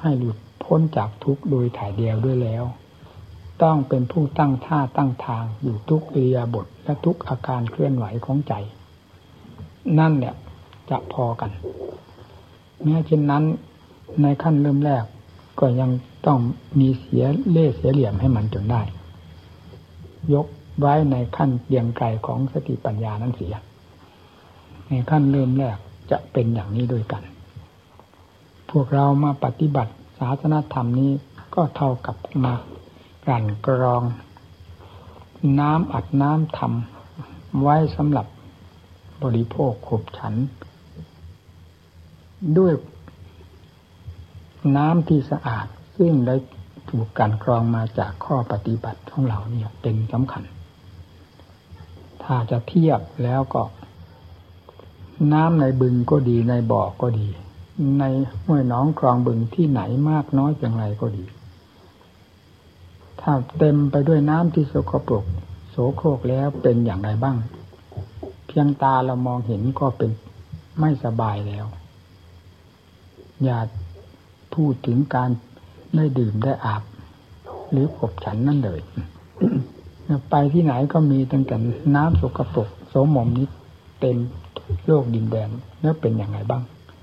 ให้หลุดพ้นจากทุกข์โดยถ่ายเดียวด้วยแล้วต้องเป็นผู้ตั้งท่าตั้งทางอยู่ทุกอิริยาบถและทุกอาการเคลื่อนไหวของใจนั่นแหละจะพอกันแม้เช่นนั้นในขั้นเริ่มแรกก็ยังต้องมีเสียเล่ห์เสียเหลี่ยมให้มันจนได้ยกไว้ในขั้นเรียงไกลของสติปัญญานั้นเสียในขั้นเริ่มแรกจะเป็นอย่างนี้ด้วยกันพวกเรามาปฏิบัติศาสนธรรมนี้ก็เท่ากับมากลั่นกรองน้ำอัดน้ำทำไว้สำหรับบริโภคขบฉันด้วยน้ำที่สะอาดซึ่งได้ถูกกลั่นกรองมาจากข้อปฏิบัติของเราเนี่ยเป็นสำคัญถ้าจะเทียบแล้วก็น้ำในบึงก็ดีในบ่อก็ดีในห้วยหนองคลองบึงที่ไหนมากน้อยอย่างไรก็ดีถ้าเต็มไปด้วยน้ำที่สกปรกโสโครกแล้วเป็นอย่างไรบ้างเพียงตาเรามองเห็นก็เป็นไม่สบายแล้วอย่าพูดถึงการได้ดื่มได้อาบหรือขบฉันนั่นเลย ไปที่ไหนก็มีตั้งแต่น้ำสกปรกโสมมนี้เต็มโลกดินแดนแล้วเป็นอย่างไรบ้าง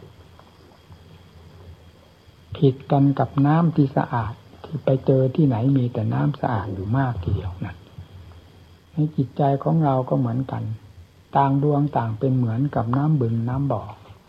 ผิดกันกับน้ำที่สะอาดที่ไปเจอที่ไหนมีแต่น้ำสะอาดอยู่มากทีเดียวนะในจิตใจของเราก็เหมือนกันต่างดวงต่างเป็นเหมือนกับน้ำบึงน้ำบ่อ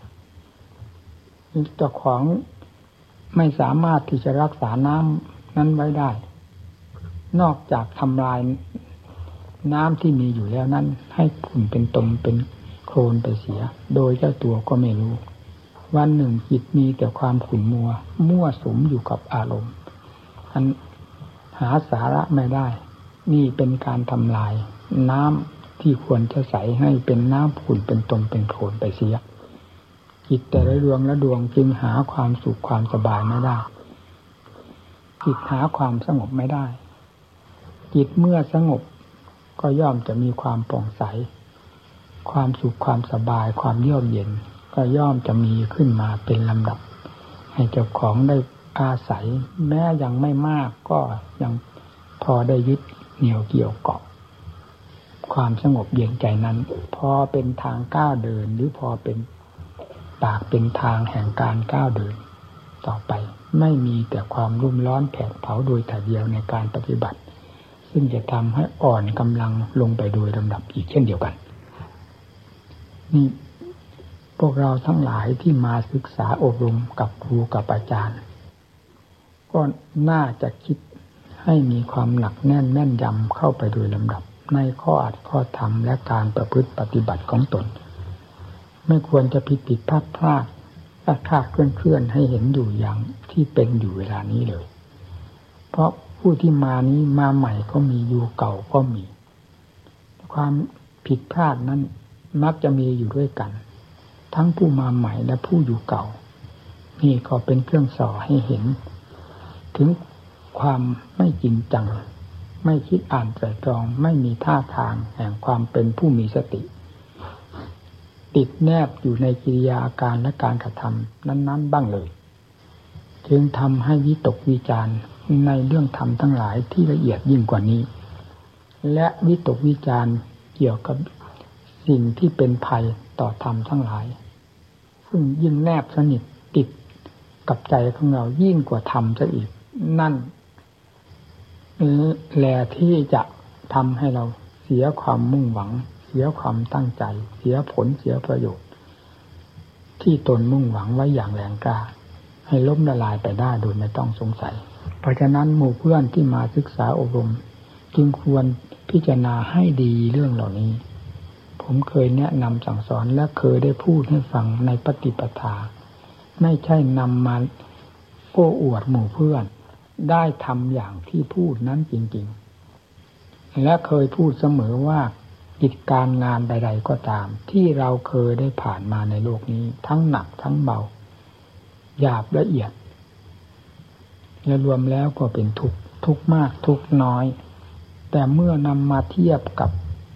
เจ้าของไม่สามารถที่จะรักษาน้ำนั้นไว้ได้นอกจากทำลายน้ำที่มีอยู่แล้วนั้นให้ขุ่นเป็นตมเป็นโคลนไปเสียโดยเจ้าตัวก็ไม่รู้วันหนึ่งจิตมีแต่ความขุ่นมัวมั่วสุมอยู่กับอารมณ์อันหาสาระไม่ได้นี่เป็นการทำลายน้ำที่ควรจะใสให้เป็นน้ำขุ่นเป็นตมเป็นโคลนไปเสียจิตแต่ละดวงละดวงจึงหาความสุขความสบายไม่ได้จิตหาความสงบไม่ได้จิตเมื่อสงบก็ย่อมจะมีความผ่องใสความสุขความสบายความเยือกเย็นก็ย่อมจะมีขึ้นมาเป็นลำดับให้เจ้าของได้อาศัยแม้ยังไม่มากก็ยังพอได้ยึดเหนี่ยวเกี่ยวเกาะความสงบเย็นใจนั้นพอเป็นทางก้าวเดินหรือพอเป็นปากเป็นทางแห่งการก้าวเดินต่อไปไม่มีแต่ความรุ่มร้อนแผดเผาโดยแต่เดียวในการปฏิบัติซึ่งจะทำให้อ่อนกำลังลงไปโดยลำดับอีกเช่นเดียวกันนี่พวกเราทั้งหลายที่มาศึกษาอบรมกับครูกับอาจารย์ก็น่าจะคิดให้มีความหนักแน่นแม่นยำเข้าไปโดยลำดับในข้ออัดข้อธรรมและการประพฤติปฏิบัติของตนไม่ควรจะผิดพลาดเคลื่อนให้เห็นอยู่อย่างที่เป็นอยู่เวลานี้เลยเพราะผู้ที่มานี้มาใหม่ก็มีอยู่เก่าก็มีความผิดพลาดนั้นมักจะมีอยู่ด้วยกันทั้งผู้มาใหม่และผู้อยู่เก่านี่ก็เป็นเครื่องส่อให้เห็นถึงความไม่จริงจังไม่คิดอ่านไตร่ตรองไม่มีท่าทางแห่งความเป็นผู้มีสติติดแนบอยู่ในกิริยาอาการและการกระทำนั้นๆบ้างเลยจึงทำให้วิตกวิจารณ์ในเรื่องธรรมทั้งหลายที่ละเอียดยิ่งกว่านี้และวิตกวิจารณ์เกี่ยวกับสิ่งที่เป็นภัยต่อธรรมทั้งหลายซึ่งยิ่งแนบสนิทติดกับใจของเรายิ่งกว่าธรรมซะอีกนั่นแหละที่จะทำให้เราเสียความมุ่งหวังเสียความตั้งใจเสียผลเสียประโยชน์ที่ตนมุ่งหวังไว้อย่างแรงกล้าให้ล้มละลายไปได้โดยไม่ต้องสงสัยเพราะฉะนั้นหมู่เพื่อนที่มาศึกษาอบรมจึงควรพิจารณาให้ดีเรื่องเหล่านี้ผมเคยแนะนำสั่งสอนและเคยได้พูดให้ฟังในปฏิปทาไม่ใช่นำมาโอ้อวดหมู่เพื่อนได้ทำอย่างที่พูดนั้นจริงๆและเคยพูดเสมอว่ากิจการงานใดๆก็ตามที่เราเคยได้ผ่านมาในโลกนี้ทั้งหนักทั้งเบาหยาบละเอียดและรวมแล้วก็เป็นทุกข์มากทุกข์น้อยแต่เมื่อนำมาเทียบกับ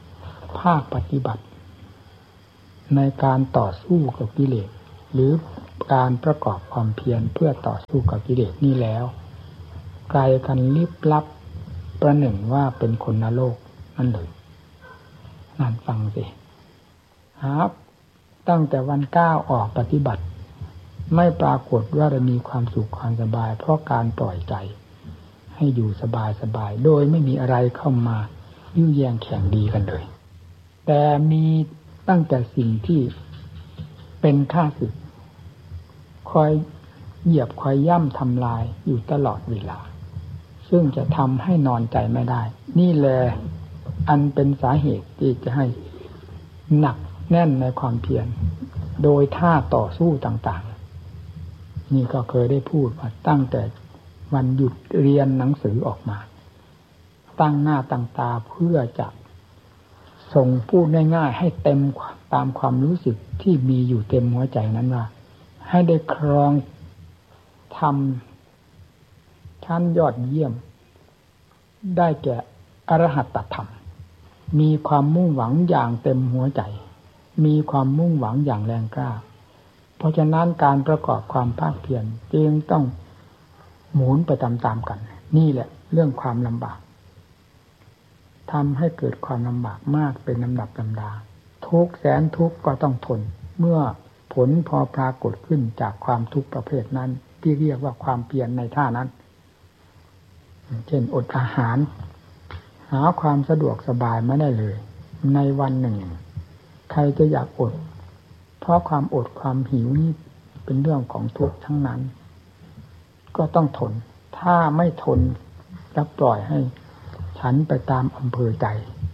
ภาคปฏิบัติในการต่อสู้กับกิเลสหรือการประกอบความเพียรเพื่อต่อสู้กับกิเลสนี่แล้วไกลกันลิบลับประหนึ่งว่าเป็นคนนรกนั่นเลยนั่นฟังสิครับตั้งแต่วันก้าวออกปฏิบัติไม่ปรากฏว่าจะมีความสุขความสบายเพราะการปล่อยใจให้อยู่สบายโดยไม่มีอะไรเข้ามายื้อแย่งแข่งดีกันเลยแต่มีตั้งแต่สิ่งที่เป็นข้าศึกคอยเหยียบคอยย่ำทำลายอยู่ตลอดเวลาซึ่งจะทำให้นอนใจไม่ได้นี่แหละอันเป็นสาเหตุที่จะให้หนักแน่นในความเพียรโดยท่าต่อสู้ต่างๆนี่ก็เคยได้พูดว่าตั้งแต่วันหยุดเรียนหนังสือออกมาตั้งหน้าตั้งตาเพื่อจะส่งพูดง่ายๆให้เต็มตามความรู้สึกที่มีอยู่เต็มหัวใจนั้นว่าให้ได้ครองธรรมชั้นยอดเยี่ยมได้แก่อรหัตธรรมมีความมุ่งหวังอย่างเต็มหัวใจมีความมุ่งหวังอย่างแรงกล้าเพราะฉะนั้นการประกอบความภาคเพียรจึงต้องหมุนไปตามๆกันนี่แหละเรื่องความลำบากทำให้เกิดความลำบากมากเป็นลำดับลำดาทุกแสนทุกข์ก็ต้องทนเมื่อผลพอปรากฏขึ้นจากความทุกข์ประเภทนั้นที่เรียกว่าความเพียรในท่านั้นเช่นอดอาหารหาความสะดวกสบายไม่ได้เลยในวันหนึ่งใครจะอยากอดเพราะความอดความหิวนี่เป็นเรื่องของทุกข์ทั้งนั้นก็ต้องทนถ้าไม่ทนจะปล่อยให้ฉันไปตามอำเภอใจ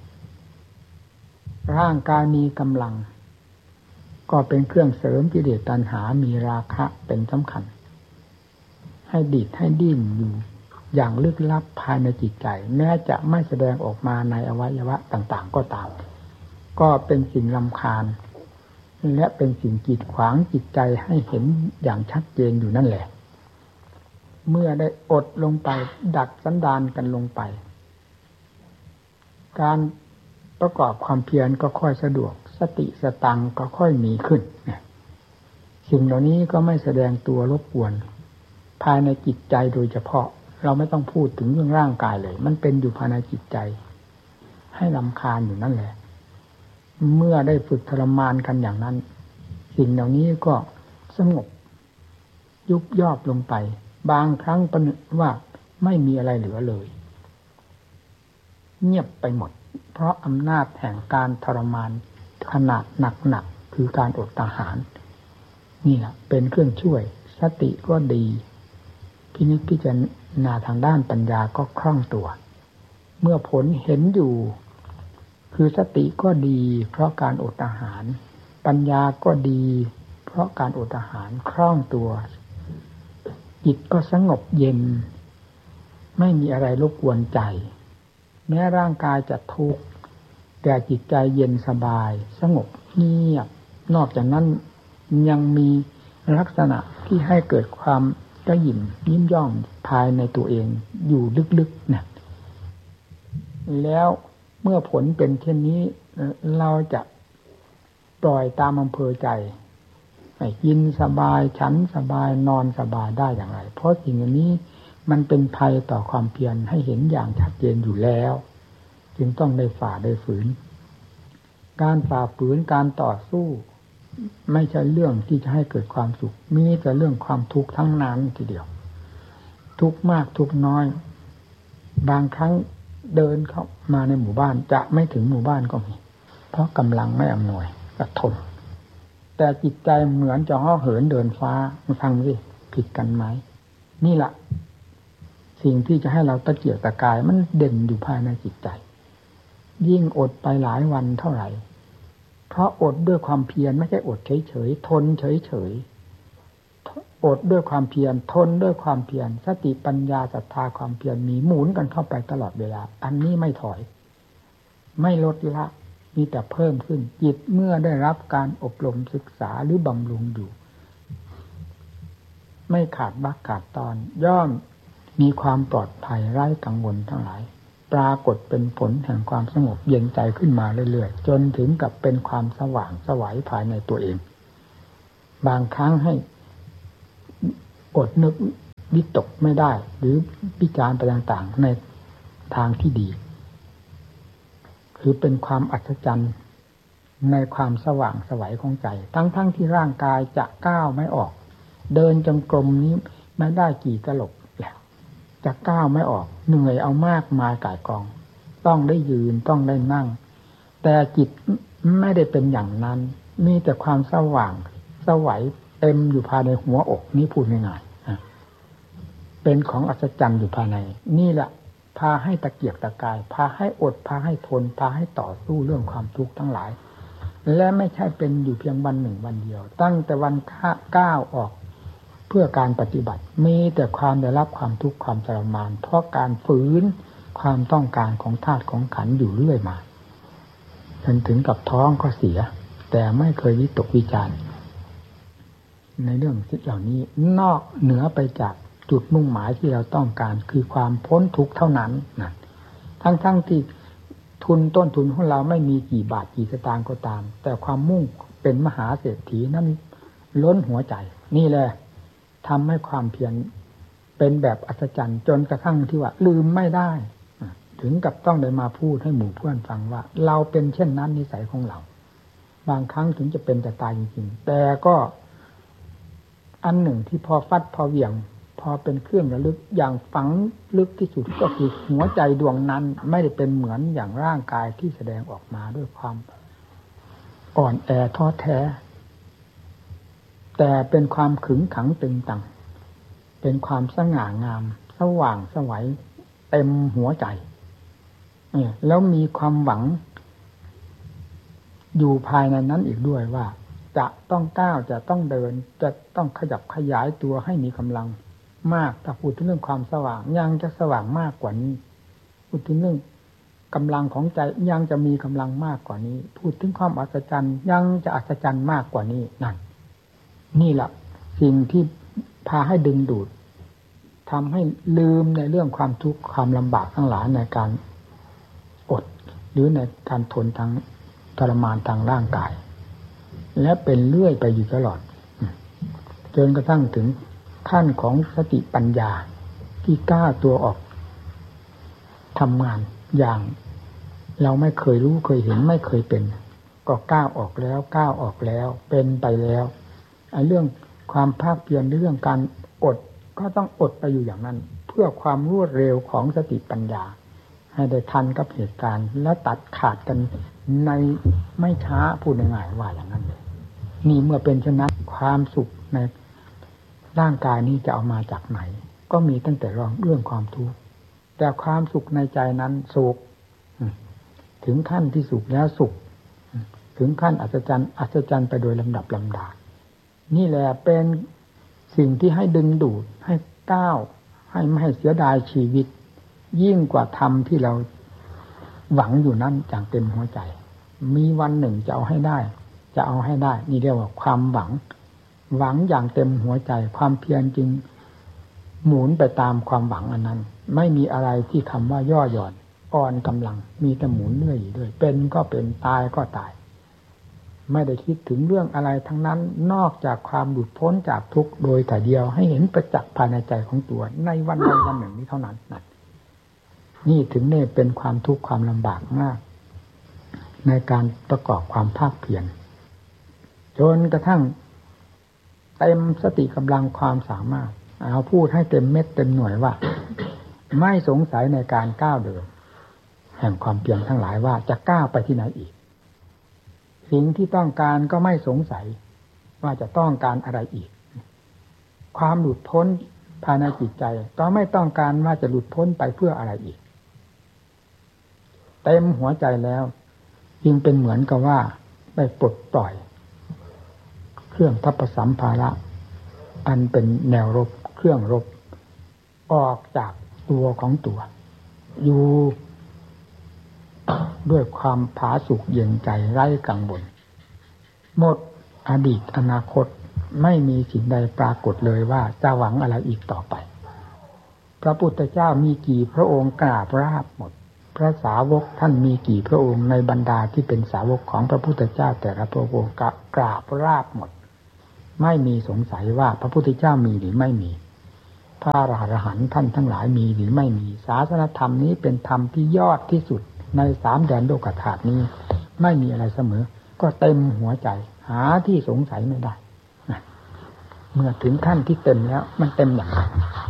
ร่างกายมีกำลังก็เป็นเครื่องเสริมกิเลสตัณหามีราคะเป็นสำคัญให้ดิดให้ดิ้นอยู่อย่างลึกลับภายในจิตใจแม้จะไม่แสดงออกมาในอวัยวะต่างๆก็ตามก็เป็นสิ่งรำคาญและเป็นสิ่งกีดขวางจิตใจให้เห็นอย่างชัดเจนอยู่นั่นแหละเมื่อได้อดลงไปดัดสันดานกันลงไปการประกอบความเพียรก็ค่อยสะดวกสติสตังก็ค่อยมีขึ้นสิ่งเหล่านี้ก็ไม่แสดงตัวรบกวนภายในจิตใจโดยเฉพาะเราไม่ต้องพูดถึงเรื่องร่างกายเลยมันเป็นอยู่ภายในจิตใจให้รำคาญอยู่นั่นแหละเมื่อได้ฝึกทรมานกันอย่างนั้นสิ่งเหล่านี้ก็สงบยุบย่อลงไปบางครั้งประหนึ่งว่าไม่มีอะไรเหลือเลยเงียบไปหมดเพราะอำนาจแห่งการทรมานขนาดหนักๆคือการอดอาหารนี่แหละเป็นเครื่องช่วยสติก็ดีพินิจพิจารณาทางด้านปัญญาก็คล่องตัวเมื่อผลเห็นอยู่คือสติก็ดีเพราะการอดอาหารปัญญาก็ดีเพราะการอดอาหารคล่องตัวจิตก็สงบเย็นไม่มีอะไรรบกวนใจแม้ร่างกายจะทุกข์แต่จิตใจเย็นสบายสงบเงียบนอกจากนั้นยังมีลักษณะที่ให้เกิดความกระหยิ่มยิ้มย่องภายในตัวเองอยู่ลึกๆนะแล้วเมื่อผลเป็นเช่นนี้เราจะปล่อยตามอำเภอใจให้กินสบายฉันสบายนอนสบายได้อย่างไรเพราะสิ่งนี้มันเป็นภัยต่อความเพียรให้เห็นอย่างชัดเจนอยู่แล้วจึงต้องได้ฝ่าได้ฝืนการฝ่าฝืนการต่อสู้ไม่ใช่เรื่องที่จะให้เกิดความสุขมีแต่เรื่องความทุกข์ทั้งนั้นทีเดียวทุกข์มากทุกข์น้อยบางครั้งเดินเข้ามาในหมู่บ้านจะไม่ถึงหมู่บ้านก็มีเพราะกำลังไม่อำนวยก็ทนแต่จิตใจเหมือนจะห่อเหินเดินฟ้าฟังสิผิดกันไหมนี่แหละสิ่งที่จะให้เราตะเกียกตะกายมันเด่นอยู่ภายในจิตใจยิ่งอดไปหลายวันเท่าไหร่เพราะอดด้วยความเพียรไม่ใช่อดเฉยๆทนเฉยๆอดด้วยความเพียรทนด้วยความเพียรสติปัญญาศรัทธาความเพียรมีหมุนกันเข้าไปตลอดเวลาอันนี้ไม่ถอยไม่ลดละมีแต่เพิ่มขึ้นจิตเมื่อได้รับการอบรมศึกษาหรือบำรุงอยู่ไม่ขาดบักขาดตอนย่อมมีความปลอดภัยไร้กังวลทั้งหลายปรากฏเป็นผลแห่งความสงบเย็นใจขึ้นมาเรื่อยๆจนถึงกับเป็นความสว่างไสวภายในตัวเองบางครั้งให้อดนึกวิตกไม่ได้หรือวิจารณ์ไปต่างๆในทางที่ดีคือเป็นความอัศจรรย์ในความสว่างไสวของใจทั้งที่ร่างกายจะก้าวไม่ออกเดินจงกรมนี้ไม่ได้กี่ตลบแล้วจะก้าวไม่ออกเหนื่อยเอามากมายก่ายกองต้องได้ยืนต้องได้นั่งแต่จิตไม่ได้เป็นอย่างนั้นมีแต่ความสว่างไสวเต็มอยู่ภายในหัวอกนี้พูดง่ายๆเป็นของอัศจรรย์อยู่ภายในนี่แหละพาให้ตะเกียกตะกายพาให้อดพาให้ทนพาให้ต่อสู้เรื่องความทุกข์ทั้งหลายและไม่ใช่เป็นอยู่เพียงวันหนึ่งวันเดียวตั้งแต่วันก้าวออกเพื่อการปฏิบัติมีแต่ความได้รับความทุกข์ความทรมานเพราะการฝืนความต้องการของธาตุของขันธ์อยู่เรื่อยมาจนถึงกับท้องก็เสียแต่ไม่เคยวิตกวิจารณ์ในเรื่องเหล่านี้นอกเหนือไปจากจุดมุ่งหมายที่เราต้องการคือความพ้นทุกข์เท่านั้นนะทั้งที่ทุนต้นทุนของเราไม่มีกี่บาทกี่สตางค์ก็ตามแต่ความมุ่งเป็นมหาเศรษฐีนั้นล้นหัวใจนี่แหละทำให้ความเพียรเป็นแบบอัศจรรย์จนกระทั่งที่ว่าลืมไม่ได้ถึงกับต้องได้มาพูดให้หมู่เพื่อนฟังว่าเราเป็นเช่นนั้นนิสัยของเราบางครั้งถึงจะเป็นแต่ตายจริงๆแต่ก็อันหนึ่งที่พอฟัดพอเหวี่ยงพอเป็นเครื่องระลึกอย่างฝังลึกที่สุดก็คือหัวใจดวงนั้นไม่ได้เป็นเหมือนอย่างร่างกายที่แสดงออกมาด้วยความอ่อนแอท้อแท้แต่เป็นความขึงขังตึงตังเป็นความสง่างามสว่างไสวเต็มหัวใจแล้วมีความหวังอยู่ภายในนั้นอีกด้วยว่าจะต้องก้าวจะต้องเดินจะต้องขยับขยายตัวให้มีกำลังมากถ้าพูดถึงเรื่องความสว่างยังจะสว่างมากกว่านี้พูดถึงเรื่องกำลังของใจยังจะมีกำลังมากกว่านี้พูดถึงความอัศจรรย์ยังจะอัศจรรย์มากกว่านี้นี่แหละสิ่งที่พาให้ดึงดูดทำให้ลืมในเรื่องความทุกข์ความลำบากทั้งหลายในการอดหรือในการทนทางทรมานทางร่างกายและเป็นเรื่อยไปอยู่ตลอดจนกระทั่งถึงขั้นของสติปัญญาที่กล้าตัวออกทำงานอย่างเราไม่เคยรู้เคยเห็นไม่เคยเป็นก็ก้าวออกแล้วก้าวออกแล้วเป็นไปแล้วไอ้เรื่องความภาคเพียรเรื่องการอดก็ต้องอดไปอยู่อย่างนั้นเพื่อความรวดเร็วของสติปัญญาให้ได้ทันกับเหตุการณ์และตัดขาดกันในไม่ช้าพูดง่ายๆว่าอย่างนั้นเลยนี่เมื่อเป็นเช่นนั้นความสุขในร่างกายนี้จะเอามาจากไหนก็มีตั้งแต่เรื่องความทุกข์แต่ความสุขในใจนั้นสุขถึงขั้นที่สุขแล้วสุขถึงขั้นอัศจรรย์ไปโดยลำดับลำดานี่แหละเป็นสิ่งที่ให้ดึงดูดให้ก้าวให้ไม่ให้เสียดายชีวิตยิ่งกว่าธรรมที่เราหวังอยู่นั้นจากเต็มหัวใจมีวันหนึ่งจะเอาให้ได้จะเอาให้ได้นี่เรียกว่าความหวังอย่างเต็มหัวใจความเพียรจึงหมุนไปตามความหวังอันนั้นไม่มีอะไรที่คำว่าย่อหย่อนอ่อนกำลังมีแต่หมุนเรื่อยอยู่ด้วยเป็นก็เป็นตายก็ตายไม่ได้คิดถึงเรื่องอะไรทั้งนั้นนอกจากความหลุดพ้นจากทุกข์โดยแต่เดียวให้เห็นประจักษ์ภายในใจของตัวในวันใดวันหนึ่งนี้เท่านั้นนี่ถึงนี่เป็นความทุกข์ความลำบากมากในการประกอบความภาคเพียรจนกระทั่งเต็มสติกำลังความสามารถเอาพูดให้เต็มเม็ดเต็มหน่วยว่าไม่สงสัยในการก้าวเดินแห่งความเพียรทั้งหลายว่าจะก้าวไปที่ไหนอีกสิ่งที่ต้องการก็ไม่สงสัยว่าจะต้องการอะไรอีกความหลุดพ้นภายในจิตใจก็ไม่ต้องการว่าจะหลุดพ้นไปเพื่ออะไรอีกเต็มหัวใจแล้วยิ่งเป็นเหมือนกับว่าได้ปลดปล่อยเครื่องทัพสัมภาระอันเป็นแนวรบเครื่องรบออกจากตัวของตัวอยู่ด้วยความผาสุกเย็นใจไร้กังวลหมดอดีตอนาคตไม่มีสิ่งใดปรากฏเลยว่าจะหวังอะไรอีกต่อไปพระพุทธเจ้ามีกี่พระองค์กราบราบหมดพระสาวกท่านมีกี่พระองค์ในบรรดาที่เป็นสาวกของพระพุทธเจ้าแต่ละพระองค์กราบราบหมดไม่มีสงสัยว่าพระพุทธเจ้ามีหรือไม่มีพระอรหันต์ท่านทั้งหลายมีหรือไม่มีศาสนธรรมนี้เป็นธรรมที่ยอดที่สุดในสามแดนโลกธาตุนี้ไม่มีอะไรเสมอก็เต็มหัวใจหาที่สงสัยไม่ได้เมื่อถึงขั้นที่เต็มแล้วมันเต็มอย่างไร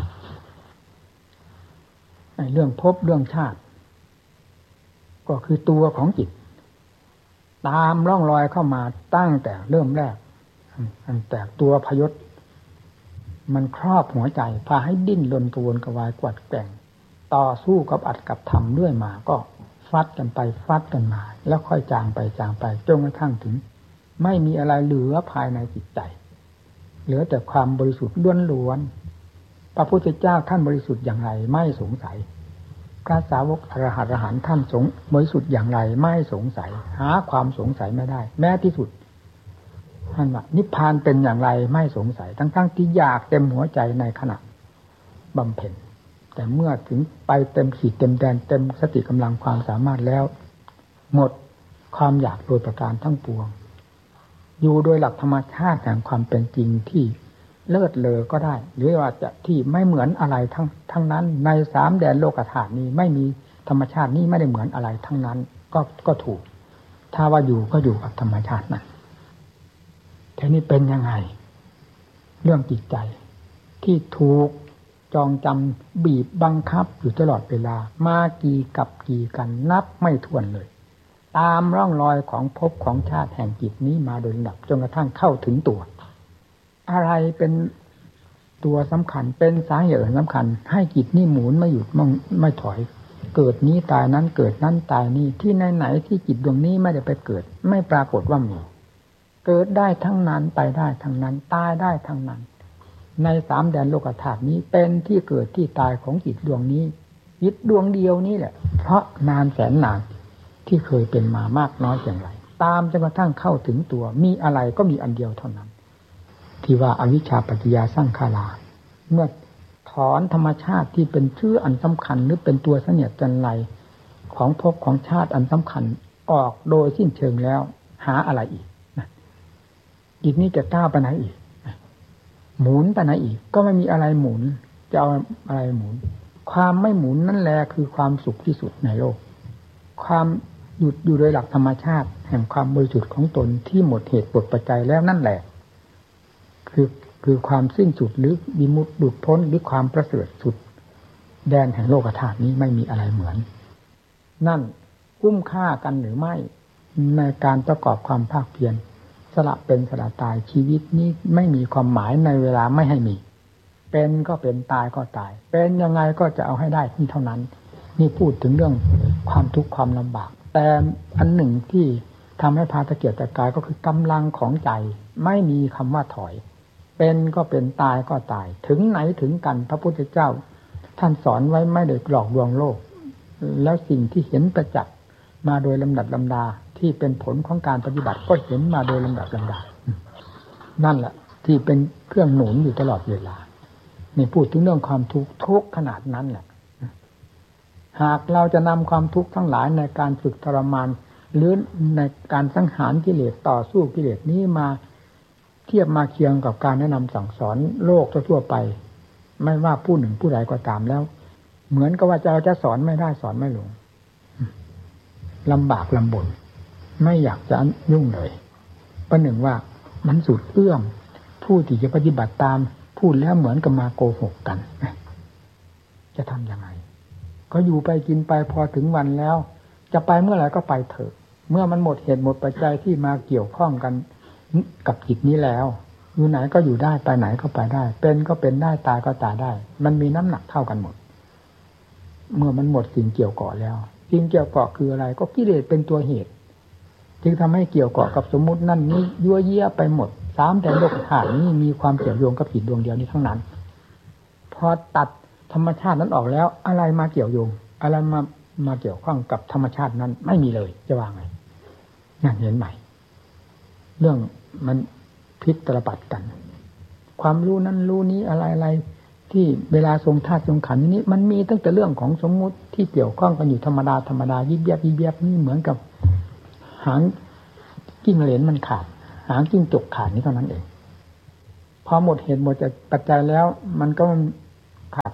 เรื่องภพเรื่องชาติก็คือตัวของจิตตามร่องรอยเข้ามาตั้งแต่เริ่มแรกตั้งแต่ตัวพยศมันครอบหัวใจพาให้ดิ้นรนกระวนกระวายกวัดแกว่งต่อสู้กับอัดกับทำเรื่อยมาก็ฟัดกันไปฟัดกันมาแล้วค่อยจางไปจางไปจนกระทั่งถึงไม่มีอะไรเหลือภายในจิตใจเหลือแต่ความบริสุทธิ์ล้วนๆพระพุทธเจ้าท่านบริสุทธิ์อย่างไรไม่สงสัยพระสาวกอรหันต์ท่านบริสุทธิ์อย่างไรไม่สงสัยหาความสงสัยไม่ได้แม้ที่สุดท่านว่านิพพานเป็นอย่างไรไม่สงสัยทั้งที่อยากเต็มหัวใจในขณะบำเพ็ญแต่เมื่อถึงไปเต็มขีดเต็มแดนเต็มสติกำลังความสามารถแล้วหมดความอยากโดยประการทั้งปวงอยู่โดยหลักธรรมชาติแห่งความเป็นจริงที่เลิศเลอก็ได้หรือว่าจะที่ไม่เหมือนอะไรทั้งนั้นในสามแดนโลกธาตุนี้ไม่มีธรรมชาตินี้ไม่ได้เหมือนอะไรทั้งนั้นก็ถูกถ้าว่าอยู่ก็อยู่กับธรรมชาตินั้นทีนี้เป็นยังไงเรื่องจิตใจที่ถูกจองจำบีบบังคับอยู่ตลอดเวลามากี่กับกี่กันนับไม่ถ้วนเลยตามร่องรอยของภพของชาติแห่งจิตนี้มาโดยลำดับจนกระทั่งเข้าถึงตัวอะไรเป็นตัวสำคัญเป็นสาเหตุสำคัญให้จิตนี่หมุนไม่หยุดไม่ถอยเกิดนี้ตายนั้นเกิดนั้นตายนี้ที่ไหนที่จิตดวงนี้ไม่ได้ไปเกิดไม่ปรากฏว่ามีเกิดได้ทั้งนั้นไปได้ทั้งนั้นตายได้ทั้งนั้นในสามแดนโลกธาตุนี้เป็นที่เกิดที่ตายของจิตดวงนี้จิตดวงเดียวนี้แหละเพราะนานแสนนานที่เคยเป็นมามากน้อยอย่างไรตามจนกระทั่งเข้าถึงตัวมีอะไรก็มีอันเดียวเท่านั้นที่ว่าอวิชชาปัจจยาสร้างขาราเมื่อถอนธรรมชาติที่เป็นชื่ออันสำคัญหรือเป็นตัวเสนียดจันไรของภพของชาติอันสำคัญออกโดยสิ้นเชิงแล้วหาอะไรอีกจิตนี้จะก้าวไปไหนอีกหมุนไปไหนอีกก็ไม่มีอะไรหมุนจะเอาอะไรหมุนความไม่หมุนนั่นแหละคือความสุขที่สุดในโลกความหยุดอยู่โดยหลักธรรมชาติแห่งความบริสุทธิ์ของตนที่หมดเหตุหมดปัจจัยแล้วนั่นแหละคือความสิ้นสุดหรือวิมุตติหลุดพ้นหรือความประเสริฐสุดแดนแห่งโลกธาตุนี้ไม่มีอะไรเหมือนนั่นคุ้มค่ากันหรือไม่ในการประกอบความภาคเพียรสละเป็นสละตายชีวิตนี้ไม่มีความหมายในเวลาไม่ให้มีเป็นก็เป็นตายก็ตายเป็นยังไงก็จะเอาให้ได้ที่เท่านั้นนี่พูดถึงเรื่องความทุกข์ความลำบากแต่อันหนึ่งที่ทำให้พาตะเกียกตะกายก็คือกำลังของใจไม่มีคำว่าถอยเป็นก็เป็นตายก็ตายถึงไหนถึงกันพระพุทธเจ้าท่านสอนไว้ไม่ได้หลอกลวงโลกแล้วสิ่งที่เห็นประจักษ์มาโดยลำดับลำดาที่เป็นผลของการปฏิบัติก็เห็นมาโดยลำดับลำดานั่นแหละที่เป็นเครื่องหนุนอยู่ตลอดเวลานี่พูดถึงเรื่องความทุกข์ขนาดนั้นแหละหากเราจะนำความทุกข์ทั้งหลายในการฝึกทรมานหรือในการสังหารกิเลสต่อสู้กิเลสนี้มาเทียบมาเคียงกับการแนะนำสั่งสอนโลกทั่วไปไม่ว่าผู้หนึ่งผู้ใดก็ตามแล้วเหมือนกับว่าเราจะสอนไม่ได้สอนไม่ลงลำบากลำบนไม่อยากจะยุ่งเลยประหนึ่งว่ามันสุดเอื้อมผู้ที่จะปฏิบัติตามพูดแล้วเหมือนกับมาโกหกกันจะทำยังไงก็อยู่ไปกินไปพอถึงวันแล้วจะไปเมื่อไหร่ก็ไปเถอะเมื่อมันหมดเหตุหมดปัจจัยที่มาเกี่ยวข้องกันกับจิตนี้แล้วอยู่ไหนก็อยู่ได้ไปไหนก็ไปได้เป็นก็เป็นได้ตายก็ตายได้มันมีน้ำหนักเท่ากันหมดเมื่อมันหมดสิ่งเกี่ยวเกาะแล้วสิ่งเกี่ยวเกาะคืออะไรก็กิเลสเป็นตัวเหตุจึงทำให้เกี่ยวเกาะกับสมมุตินั่นนี้ยั่วเยี่ยไปหมดสามแดนโลกธาตุนี้มีความเกี่ยวโยงกับจิตดวงเดียวนี้ทั้งนั้นพอตัดธรรมชาตินั้นออกแล้วอะไรมาเกี่ยวโยงอะไรมาเกี่ยวข้องกับธรรมชาตินั้นไม่มีเลยจะว่าไงนั่นเห็นไหมเรื่องมันพลิกตลปัดกันความรู้นั้นรู้นี้อะไรที่เวลาทรงธาตุทรงขันธ์นี้มันมีตั้งแต่เรื่องของสมมุติที่เกี่ยวข้องกันอยู่ธรรมดายิบยับนี่เหมือนกับหางกิ้งเหลนมันขาดหางจิ้งจกขาดนี่เท่านั้นเองพอหมดเหตุหมดปัจจัยแล้วมันก็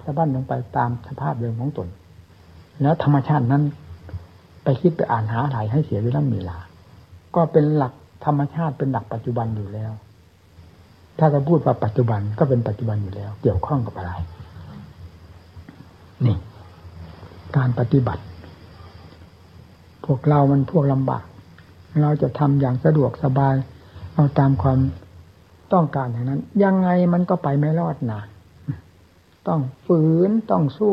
ะบั้นลงไปตามสภาพเดิมของตนแล้วธรรมชาตินั้นไปคิดไปอ่านหาอะไรให้เสียเวลาก็เป็นหลักธรรมชาติเป็นหลักปัจจุบันอยู่แล้วถ้าจะพูดว่าปัจจุบันก็เป็นปัจจุบันอยู่แล้วเกี่ยวข้องกับอะไรนี่การปฏิบัติพวกเรามันพวกลำบากเราจะทำอย่างสะดวกสบายเอาตามความต้องการอย่างนั้นยังไงมันก็ไปไม่รอดนะต้องฝืนต้องสู้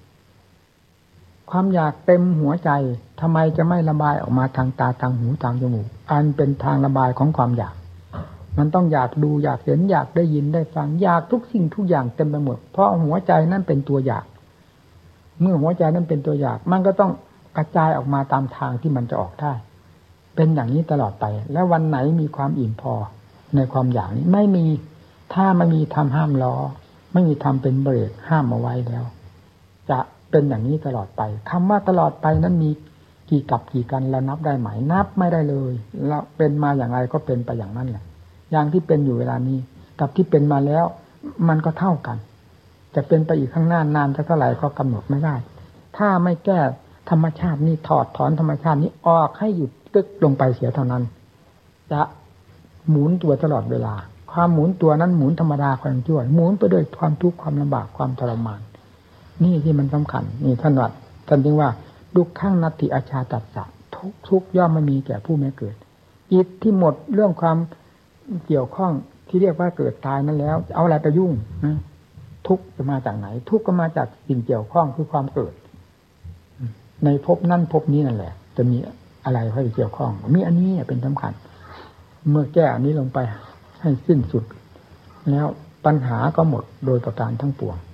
ความอยากเต็มหัวใจทำไมจะไม่ระบายออกมาทางตาทางหูทางจมูกอันเป็นทางระบายของความอยากมันต้องอยากดูอยากเห็นอยากได้ยินได้ฟังอยากทุกสิ่งทุกอย่างเต็มไปหมดเพราะหัวใจนั้นเป็นตัวอยากเมื่อหัวใจนั้นเป็นตัวอยากมันก็ต้องกระจายออกมาตามทางที่มันจะออกได้เป็นอย่างนี้ตลอดไปแล้ววันไหนมีความอิ่มพอในความอยากนี้ไม่มีถ้าไม่มีทำห้ามล้อไม่มีทำเป็นเบรกห้ามเอาไว้แล้วจะเป็นอย่างนี้ตลอดไปคำว่าตลอดไปนั้นมีกี่กับกี่กันเรานับได้ไหมนับไม่ได้เลยเราเป็นมาอย่างไรก็เป็นไปอย่างนั้นแหละอย่างที่เป็นอยู่เวลานี้กับที่เป็นมาแล้วมันก็เท่ากันจะเป็นไปอีกข้างหน้านานเท่าไหร่ก็กำหนดไม่ได้ถ้าไม่แก้ธรรมชาตินี้ถอดถอนธรรมชาตินี้ออกให้หยุดตึกลงไปเสียเท่านั้นจะหมุนตัวตลอดเวลาความหมุนตัวนั้นหมุนธรรมดาความชั่วหมุนไปด้วยความทุกข์ความลำบากความทรมานนี่ที่มันสำคัญนี่ท่านว่าท่านจึงว่าดุขังนัตติอาชาตัสสะทุกย่อมไม่มีแก่ผู้ไม่เกิดจิตที่หมดเรื่องความเกี่ยวข้องที่เรียกว่าเกิดตายนั้นแล้วเอาอะไรไปยุ่งทุกข์จะมาจากไหนทุกข์ก็มาจากสิ่งเกี่ยวข้องคือความเกิดในภพนั้นภพนี้นั่นแหละจะมีอะไรให้เกี่ยวข้องมีอันนี้เป็นสำคัญเมื่อแก้อันนี้ลงไปให้สิ้นสุดแล้วปัญหาก็หมดโดยประการทั้งปวง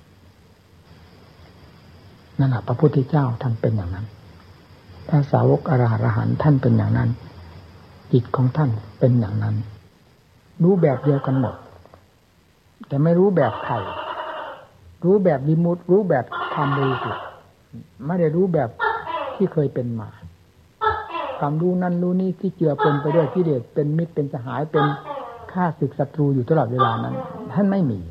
นั่นแหละพระพุทธเจ้าท่านเป็นอย่างนั้นพระสาวกอรหันต์ท่านเป็นอย่างนั้นจิตของท่านเป็นอย่างนั้นรู้แบบเดียวกันหมดแต่ไม่รู้แบบใครรู้แบบวิมุตติรู้แบบความบริสุทธิ์ไม่ได้รู้แบบที่เคยเป็นมาความรู้นั้นรู้นี้ที่เจือปนไปด้วยกิเลสเป็นมิตรเป็นสหายเป็นข้าศึกศัตรูอยู่ตลอดเวลานั้นท่านไม่มี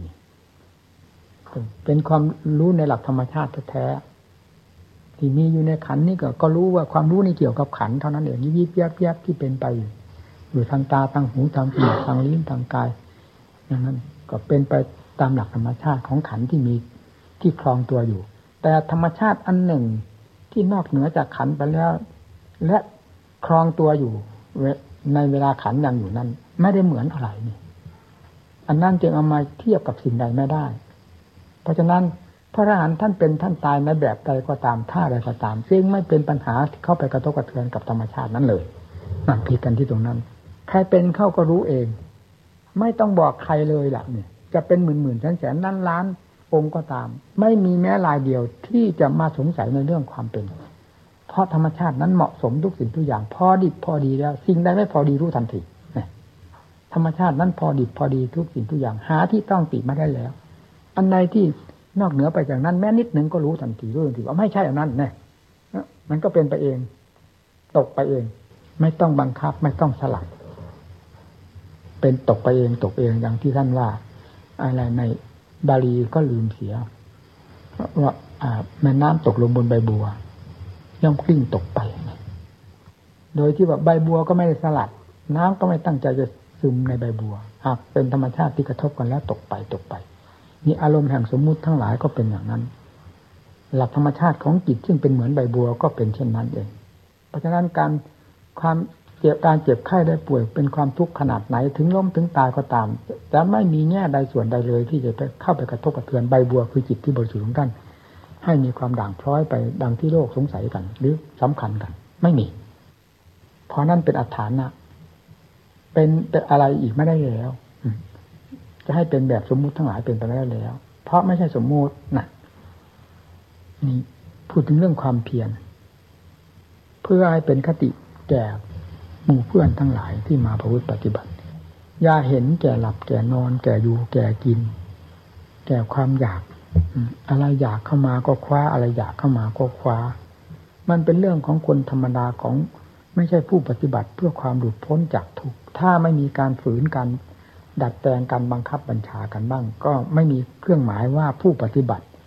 เป็นความรู้ในหลักธรรมชาติแท้ๆที่มีอยู่ในขันธ์นี่ก็รู้ว่าความรู้นี่เกี่ยวกับขันธ์เท่านั้นเองยิบยับยับที่เป็นไปอยู่ทางตาทางหูทางจมูกทางลิ้นทางกายอย่างนั้นก็เป็นไปตามหลักธรรมชาติของขันธ์ที่มีที่ครองตัวอยู่แต่ธรรมชาติอันหนึ่งที่นอกเหนือจากขันธ์ไปแล้วและครองตัวอยู่ในเวลาขันธ์ยังอยู่นั้นไม่ได้เหมือนอะไรนี่อันนั้นจึงเอามาเทียบกับสิ่งใดไม่ได้เพราะฉะนั้นพระอรหันต์ท่านเป็นท่านตายในแบบใดก็ตามท่าใดก็ตามซึ่งไม่เป็นปัญหาที่เข้าไปกระทบกระเทือนกับธรรมชาตินั้นเลยนั่นผิดกันที่ตรงนั้นใครเป็นเข้าก็รู้เองไม่ต้องบอกใครเลยล่ะเนี่ยจะเป็นหมื่นๆแสนๆล้านองค์ก็ตามไม่มีแม้รายเดียวที่จะมาสงสัยในเรื่องความเป็นเพราะธรรมชาตินั้นเหมาะสมทุกสิ่งทุกอย่างพอดิบพอดีแล้วสิ่งใดไม่พอดีรู้ทันทีธรรมชาตินั้นพอดิบพอดีทุกสิ่งทุกอย่างหาที่ต้องติไม่ได้แล้วอันใดที่นอกเหนือไปจากนั้นแม้นิดหนึ่งก็รู้ทันทีรู้ทันทีว่าไม่ใช่อันนั้นแน่มันก็เป็นไปเองตกไปเองไม่ต้องบังคับไม่ต้องสลับเป็นตกไปเองตกเองอย่างที่ท่านว่าอะไรในบาลีก็ลืมเสียว่าแม่น้ำตกลงบนใบบัวย่อมกลิ้งตกไปโดยที่ว่าใบบัวก็ไม่ได้สลัดน้ำก็ไม่ตั้งใจจะซึมในใบบัวหากเป็นธรรมชาติที่กระทบกันแล้วตกไปนี่อารมณ์แห่งสมมุติทั้งหลายก็เป็นอย่างนั้นหลักธรรมชาติของจิตซึ่งเป็นเหมือนใบบัวก็เป็นเช่นนั้นเองเพราะฉะนั้นการเจ็บไข้ได้ป่วยเป็นความทุกข์ขนาดไหนถึงล้มถึงตายก็ตามจะไม่มีแง่ใดส่วนใดเลยที่จะเข้าไปกระทบกระเทือนใบบัวคือจิตที่บริสุทธิ์ของท่านให้มีความด่างพร้อยไปดังที่โลกสงสัยกันหรือสำคัญกันไม่มีเพราะนั่นเป็นอัฏฐานะเป็นอะไรอีกไม่ได้แล้วจะให้เป็นแบบสมมุติทั้งหลายเป็นไปไม่ได้แล้วเพราะไม่ใช่สมมุตินะนี่พูดถึงเรื่องความเพียรเพื่อให้เป็นคติแก่หมู่เพื่อนทั้งหลายที่มาประพฤติปฏิบัติอย่าเห็นแก่หลับแก่นอนแก่อยู่แก่กินแก่ความอยากอะไรอยากเข้ามาก็คว้าอะไรอยากเข้ามาก็คว้ามันเป็นเรื่องของคนธรรมดาของไม่ใช่ผู้ปฏิบัติเพื่อความหลุดพ้นจากทุกข์ถ้าไม่มีการฝืนกันดัดแปลงกันบังคับบัญชากันบ้างก็ไม่มีเครื่องหมายว่าผู้ปฏิบัติ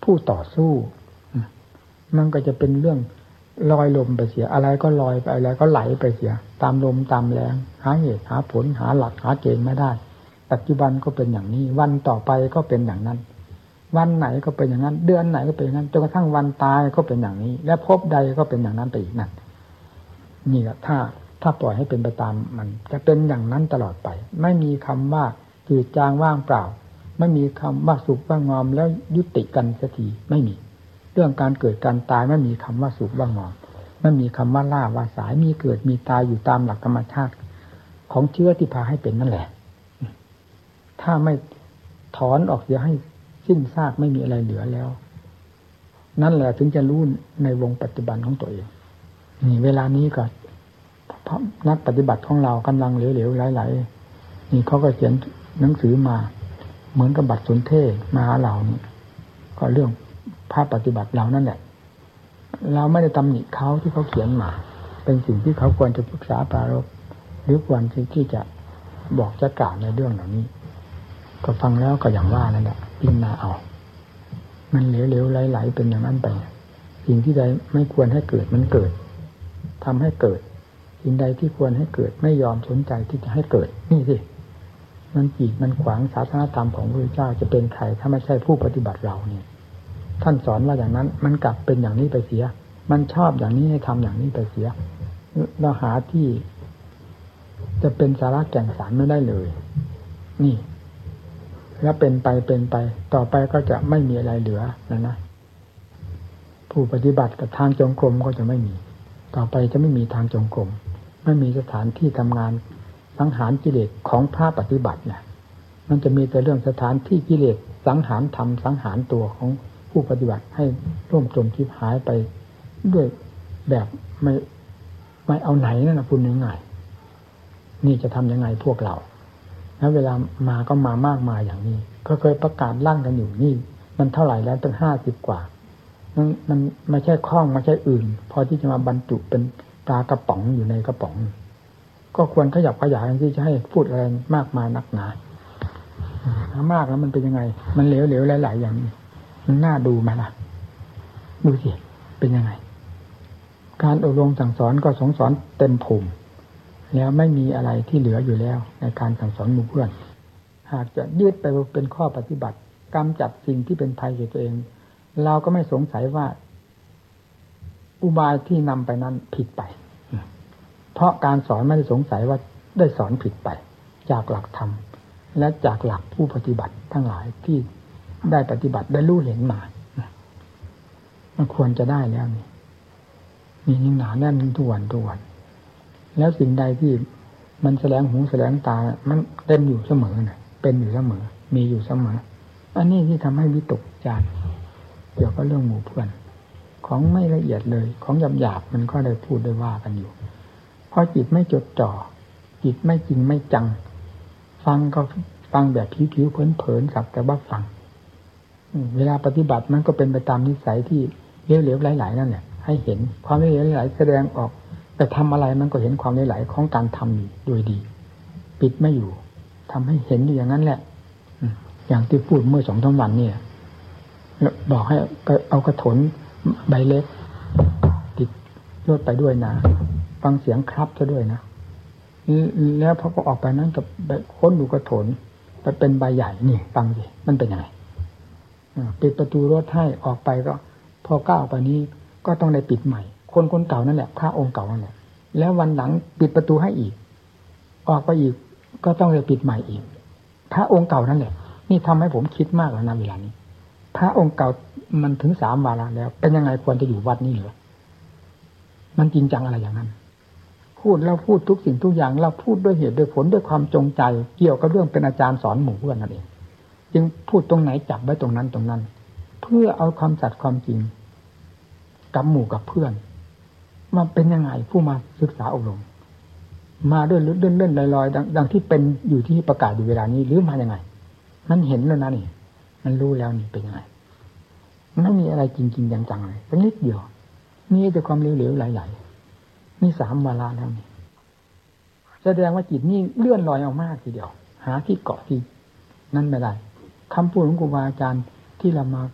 ผู้ต่อสู้มันก็จะเป็นเรื่องลอยลมไปเสียอะไรก็ลอยไปอะไรก็ไหลไปเสียตามลมตามแรงหาเหตุหาผลหาหลักหาเกณฑ์ไม่ได้ปัจจุบันก็เป็นอย่างนี้วันต่อไปก็เป็นอย่างนั้นวันไหนก็เป็นอย่างนั้นเดือนไหนก็เป็นอย่างนั้นจนกระทั่งวันตายก็เป็นอย่างนี้และภพใดก็เป็นอย่างนั้นไปอีกนั่นนี่แหละถ้าปล่อยให้เป็นไปตามมันจะเป็นอย่างนั้นตลอดไปไม่มีคำว่าจืดจางว่างเปล่าไม่มีคำว่าสุขว่างอมแล้วยุติกันสักทีไม่มีเรื่องการเกิดการตายไม่มีคำว่าสุขว่างอมไม่มีคำว่าล่าว่าสายมีเกิดมีตายอยู่ตามหลักธรรมชาติของเชื้อที่พาให้เป็นนั่นแหละถ้าไม่ถอนออกเสียให้สิ้นซากไม่มีอะไรเหลือแล้วนั่นแหละถึงจะรู้ในวงปัจจุบันของตัวเองนี่เวลานี้ก็นักปฏิบัติของเรากำลังเหลวๆไหลๆนี่เขาก็เขียนหนังสือมาเหมือนกับบัตรสนเทศมาหาเรานี่ก็เรื่องภาพปฏิบัติเรานั่นแหละเราไม่ได้ตำหนิเขาที่เขาเขียนมาเป็นสิ่งที่เขาควรจะปรึกษาปรารภหรือควรที่จะบอกจะกล่าวในเรื่องเหล่านี้ก็ฟังแล้วก็อย่างว่านั่นแหละพิจารณาเอามันเหลวๆไหลๆเป็นอย่างนั้นไปสิ่งที่ใดไม่ควรให้เกิดมันเกิดทำให้เกิดสิ่งใดที่ควรให้เกิดไม่ยอมสนใจที่จะให้เกิดนี่สิมันกีดมันขวางศาสนธรรมของพระพุทธเจ้าจะเป็นใครถ้าไม่ใช่ผู้ปฏิบัติเราเนี่ยท่านสอนว่าอย่างนั้นมันกลับเป็นอย่างนี้ไปเสียมันชอบอย่างนี้ให้ทำอย่างนี้ไปเสียเราหาที่จะเป็นสาระแก่นสารไม่ได้เลยนี่แล้วเป็นไปต่อไปก็จะไม่มีอะไรเหลือนะผู้ปฏิบัติกับทางจงกรมก็จะไม่มีต่อไปจะไม่มีทางจงกรมไม่มีสถานที่ทำงานสังหารกิเลสของพระปฏิบัติเนี่ยมันจะมีแต่เรื่องสถานที่กิเลสสังหารธรรมสังหารตัวของผู้ปฏิบัติให้ร่วมจมทิพย์หายไปด้วยแบบไม่เอาไหนนั่นนะพูดง่ายๆนี่จะทำยังไงพวกเราแล้วเวลามาก็มามากมายอย่างนี้ก็เคยประกาศลั่นกันอยู่นี่มันเท่าไหร่แล้วตั้ง50 กว่ามันไม่ใช่ข้องไม่ใช่อื่นพอที่จะมาบรรจุเป็นปลากระป๋องอยู่ในกระป๋องก็ควรขยับขยายที่จะให้พูดอะไรมากมายนักหนามากแล้วมันเป็นยังไงมันเหลวๆหลายๆอย่างนี้มันน่าดูไหมล่ะดูสิเป็นยังไงการอบรมสั่งสอนก็สอนเต็มภูมิแล้วไม่มีอะไรที่เหลืออยู่แล้วในการสั่งสอนหมู่เพื่อนหากจะยืดไปเป็นข้อปฏิบัติกำจัดสิ่งที่เป็นภัยแก่ตัวเองเราก็ไม่สงสัยว่าอุบายที่นำไปนั้นผิดไปเพราะการสอนไม่ได้สงสัยว่าได้สอนผิดไปจากหลักธรรมและจากหลักผู้ปฏิบัติทั้งหลายที่ได้ปฏิบัติได้รู้เห็นมามันควรจะได้แล้วนี่ยิ่งหนาแน่นทุกวันแล้วสิ่งใดที่มันแสลงหูแสลงตามันเต็มอยู่เสมอนะเป็นอยู่เสมอมีอยู่เสมออันนี้ที่ทำให้วิตกจารเกี่ยวกับเรื่องหมู่เพื่อนของไม่ละเอียดเลยของหยาบๆมันก็ได้พูดได้ว่ากันอยู่เพราะจิตไม่จดจ่อจิตไม่จริงไม่จังฟังก็ฟังแบบผิวๆเผินๆสักแต่ว่าฟังเวลาปฏิบัติมันก็เป็นไปตามนิสัยที่เหลวๆไหลๆนั่นแหละให้เห็นความเหลวๆไหลแสดงออกแต่ทำอะไรมันก็เห็นความไหลๆของการทำอยู่โดยดีปิดไม่อยู่ทำให้เห็นอยู่อย่างนั้นแหละอย่างที่พูดเมื่อ2-3 วันเนี่ยบอกให้เอากระถนใบเล็กติดรถไปด้วยนะฟังเสียงครับซะด้วยนะแล้วพอก็ออกไปนั้นกับค้นดูกระถนไปเป็นใบใหญ่นี่ฟังสิมันเป็นยังไงปิดประตูรถให้ออกไปก็พอก้าวไปนี้ก็ต้องได้ปิดใหม่คนเก่านั่นแหละพระองค์เก่านั่นแหละแล้ววันหลังปิดประตูให้อีกออกไปอีกก็ต้องได้ปิดใหม่อีกพระองค์เก่านั่นแหละนี่ทำให้ผมคิดมากแล้วนะเวลานี้พระองค์เก่ามันถึง3 วาระแล้วเป็นยังไงควรจะอยู่วัดนี้เหรอมันจริงจังอะไรอย่างนั้นพูดเราพูดทุกสิ่งทุกอย่างเราพูดด้วยเหตุด้วยผลด้วยความจงใจเกี่ยวกับเรื่องเป็นอาจารย์สอนหมู่เพื่อนนั่นเองจึงพูดตรงไหนจับไว้ตรงนั้นเพื่อเอาความสัตย์ความจริงกับหมู่กับเพื่อนมาเป็นยังไงผู้มาศึกษาอบรมมาด้วยเล่นลอยๆดังที่เป็นอยู่ที่ประกาศอยู่เวลานี้หรือมายังไงมันเห็นแล้วนะนี่มันรู้แล้วนี่เป็นยังไงไม่มีอะไรจริงๆจังๆเลยสักนิดเดียวนี่แต่ความเหลวๆไหลๆนี่3 วาระแล้วนี่แสดงว่าจิตนี่เลื่อนลอยเอามากทีเดียวหาที่เกาะที่นั่นไม่ได้คำพูดของครูบาอาจารย์ที่เรามา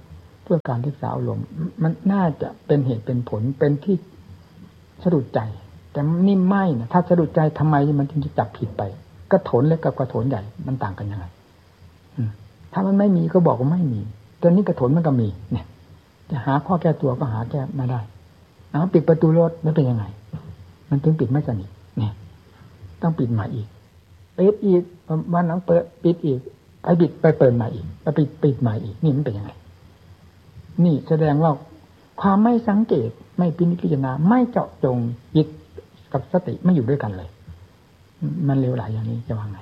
เพื่อการศึกษาอารมณ์มันน่าจะเป็นเหตุเป็นผลเป็นที่สะดุดใจแต่นี่ไม่นะถ้าสะดุดใจทำไมมันจึงจะจับผิดไปกระโถนเล็กกับกระโถนใหญ่มันต่างกันยังไงถ้ามันไม่มีก็บอกว่าไม่มีแต่นี่กระโถนมันก็มีเนี่ยจะหาข้อแก้ตัวก็หาแก้มาได้ปิดประตูรถแล้วเป็นยังไงมันถึงปิดไม่สนิทเนี่ยต้องปิดใหม่อีกปิดอีกวันหลังเปิดปิดอีกไปปิดไปเปิดใหม่อีกไปปิดใหม่อีกนี่มันเป็นยังไงนี่แสดงว่าความไม่สังเกตไม่พิจารณาไม่เจาะจงจิตกับสติไม่อยู่ด้วยกันเลยมันเลวไหลอย่างนี้จะว่าไง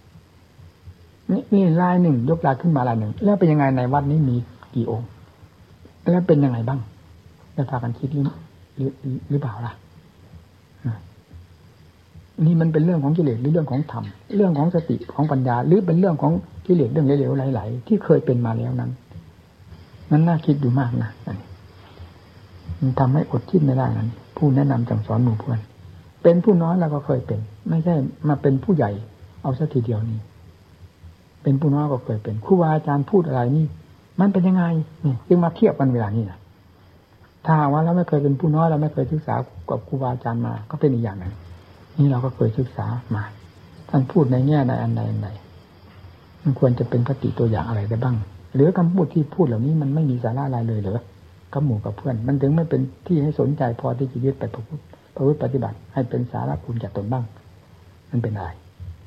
นี่ลายหนึ่งยกลายขึ้นมาลายหนึ่งแล้วเป็นยังไงในวัดนี้มีกี่องค์แล้วเป็นยังไงบ้างจะพากันคิดหรือเปล่าล่ะนี่มันเป็นเรื่องของกิเลสหรือเรื่องของธรรมเรื่องของสติของปัญญาหรือเป็นเรื่องของกิเลสเรื่องเหลวๆไหลๆที่เคยเป็นมาแล้วนั้นน่าคิดอยู่มากนะมันทำให้อดคิดไม่ได้นั้นผู้แนะนำสั่งสอนหมู่เพื่อนเป็นผู้น้อยเราก็เคยเป็นไม่ใช่มาเป็นผู้ใหญ่เอาซะทีเดียวนี้เป็นผู้น้อยก็เคยเป็นครูบาอาจารย์พูดอะไรนี่มันเป็นยังไงนี่จึงมาเทียบกันเวลานี้นะถ้าว่าเราไม่เคยเป็นผู้น้อยเราไม่เคยศึกษากับครูบาอาจารย์มาก็เป็นอีกอย่างหนึ่งนี่เราก็เคยศึกษามาท่านพูดในแง่ใดอันใดมันควรจะเป็นคติตัวอย่างอะไรได้บ้างหรือคำพูดที่พูดเหล่านี้มันไม่มีสาระอะไรเลยเหรอกับหมู่กับเพื่อนมันถึงไม่เป็นที่ให้สนใจพอที่จะยึดไปประพฤติปฏิบัติให้เป็นสาระคุณแก่ตนบ้างมันเป็นอะไร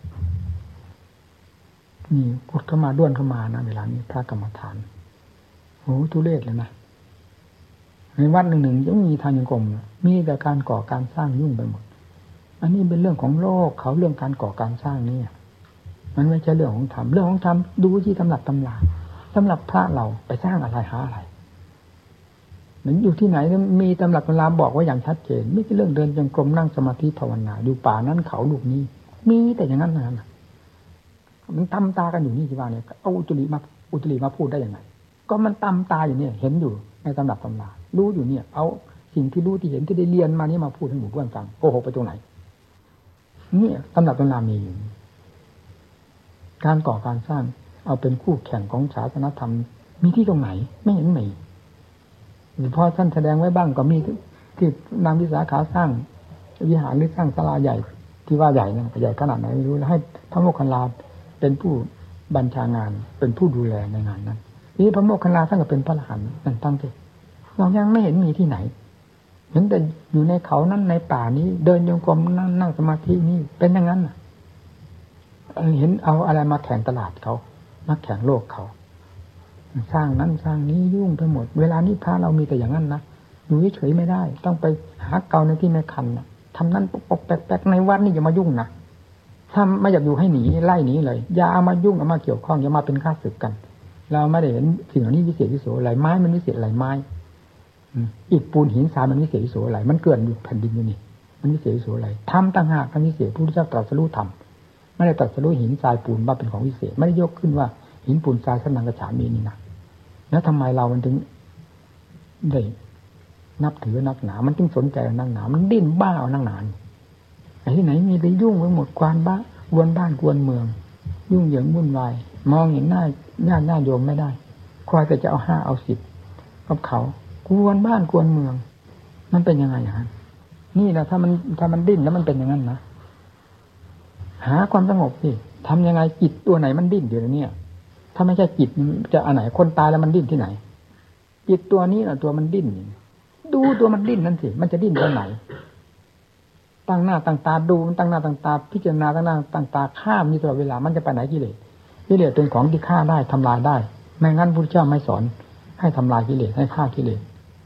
นี่พูดเข้ามาด้วนเข้ามานะเวลานี้พระกรรมฐานโอ้ทุเรศเลยนะในวัดหนึ่งยังมีทางยังกรมมีแต่การก่อการสร้างยุ่งไปหมดอันนี้เป็นเรื่องของโลกเขาเรื่องการก่อการสร้างนี่มันไม่ใช่เรื่องของธรรมเรื่องของธรรมดูที่ตำรับตำราสำหรับพระเราไปสร้างอะไรหาอะไรมันอยู่ที่ไหนมีตำรับตำราบอกไว้อย่างชัดเจนไม่ใช่เรื่องเดินจงกรมนั่งสมาธิภาวนาอยู่ป่านั้นเขาลูกนี้มีแต่อย่างนั้นนะมันตำตากันอยู่นี่ที่ว่าเนี่ยเอาอุตริมาพูดได้ยังไงก็มันตำตาอยู่เนี่ยเห็นอยู่ในตำรับตำรารู้อยู่เนี่ยเอาสิ่งที่รู้ที่เห็นที่ได้เรียนมานี่มาพูดให้หมู่เพื่อนฟังโกหกไปตรงไหนเนี่ยตำรับตำรามีอยู่การก่อการสร้างเอาเป็นคู่แข่งของศาสนธรรมมีที่ตรงไหนไม่เห็นมีพอท่านแสดงไว้บ้างก็มีที่นางวิสาขาสร้างวิหารหรือสร้างศาลาใหญ่ที่ว่าใหญ่นะใหญ่ขนาดไหนไม่รู้แล้วให้พระโมคคัลลาเป็นผู้บัญชางานเป็นผู้ดูแลในงานนั้นนี่พระโมคคัลลาท่านก็เป็นพระอรหันต์นั่นตั้งใจเรายังไม่เห็นมีที่ไหนเห็นแต่อยู่ในเขานั้นในป่านี้เดินโยงกรมนั่งสมาธินี่เป็นอย่างนั้นเห็นเอาอะไรมาแข่งตลาดเขามาแข่งโลกเขาสร้างนั้นสร้างนี้ยุ่งไปหมดเวลานี้พระเรามีแต่อย่างนั้นนะอยู่เฉยไม่ได้ต้องไปหาเกาในที่ไม่คันนะทำนั้นปกแปลกๆในวัดนี่อย่ามายุ่งนะถ้าไม่อยากอยู่ให้หนีไล่หนีเลยอย่าเอามายุ่งเอามาเกี่ยวข้องอย่ามาเป็นข้าศึกกันเราไม่ได้เห็นสิ่งเหล่านี้วิเศษวิโสอะไรไม้มันวิเศษอะไรไม้อิฐปูนหินทรายมันวิเศษวิโสอะไรมันเกลื่อนอยู่แผ่นดินอยู่นี่มันวิเศษวิโสอะไรทำต่างหากมันวิเศษพระพุทธเจ้าตรัสรู้ธรรมไม่ได้ตรัสรู้หินทรายปูนว่าเป็นของวิเศษไม่ได้ยกขึ้นว่าหินปูนทรายสันนังกระฉามีนี่นะแล้วทำไมเรามันถึงได้นับถือนักหนามันจึงสนใจนักหนามันดิ้นบ้าเอานักหนาไอ้ที่ไหนมีไปยุ่งไปหมดกวนบ้านกวนเมืองยุ่งเหยิงวุ่นวายมองเห็นหน้าญาติโยมไม่ได้คอยแต่จะเอา5เอา10กับเขากวนบ้านกวนเมืองมันเป็นยังไงอย่างนั้นนี่แหละถ้ามันดิ้นแล้วมันเป็นอย่างนั้นนะหาความสงบสิทำยังไงจิตตัวไหนมันดิ้นอยู่เนี่ยถ้าไม่ใช่จิตจะอันไหนคนตายแล้วมันดิ้นที่ไหนจิตตัวนี้แหละตัวมันดิ้นดูตัวมันดิ้นนั่นสิมันจะดิ้นตรงไหนตั้งหน้าตั้งตาดูมันตั้งหน้าตั้งตาพิจารณาตั้งหน้าตั้งตาฆ่ามีตลอดเวลามันจะไปไหนกิเลสเป็นของที่ฆ่าได้ทำลายได้ไม่งั้นพระพุทธเจ้าไม่สอนให้ทำลายกิเลสให้ฆ่ากิเลส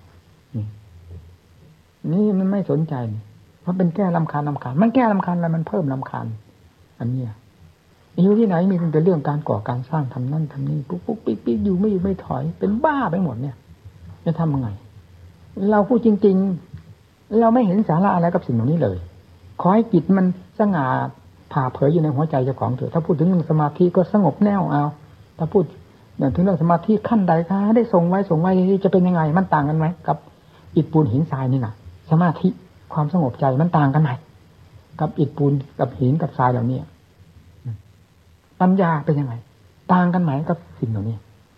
นี่มันไม่สนใจเพราะเป็นแก้รำคาญมันแก้รำคาญอะไรมันเพิ่มรำคาญอันนี้อยู่ที่ไหนมีแต่เรื่องการก่อการสร้างทำนั่นทำนี่ปุ๊กปิ๊กอยู่ไม่ถอยเป็นบ้าไปหมดเนี่ยจะทำยังไงเราพูดจริงๆเราไม่เห็นสาระอะไรกับสิ่งเหล่านี้เลยขอให้จิตมันสง่าผ่าเผยอยู่ในหัวใจเจ้าของเถอะถ้าพูดถึงเรื่องสมาธิก็สงบแน่วเอาถ้าพูดถึงเรื่องสมาธิขั้นใดคะได้ส่งไว้จะเป็นยังไงมันต่างกันไหมกับอิฐปูนหินทรายนี่นะสมาธิความสงบใจมันต่างกันไหมกับอิฐปูนกับหินกับทรายเหล่านี้ปัญญาเป็นยังไงต่างกันไหมกับสิ่งเหล่านี้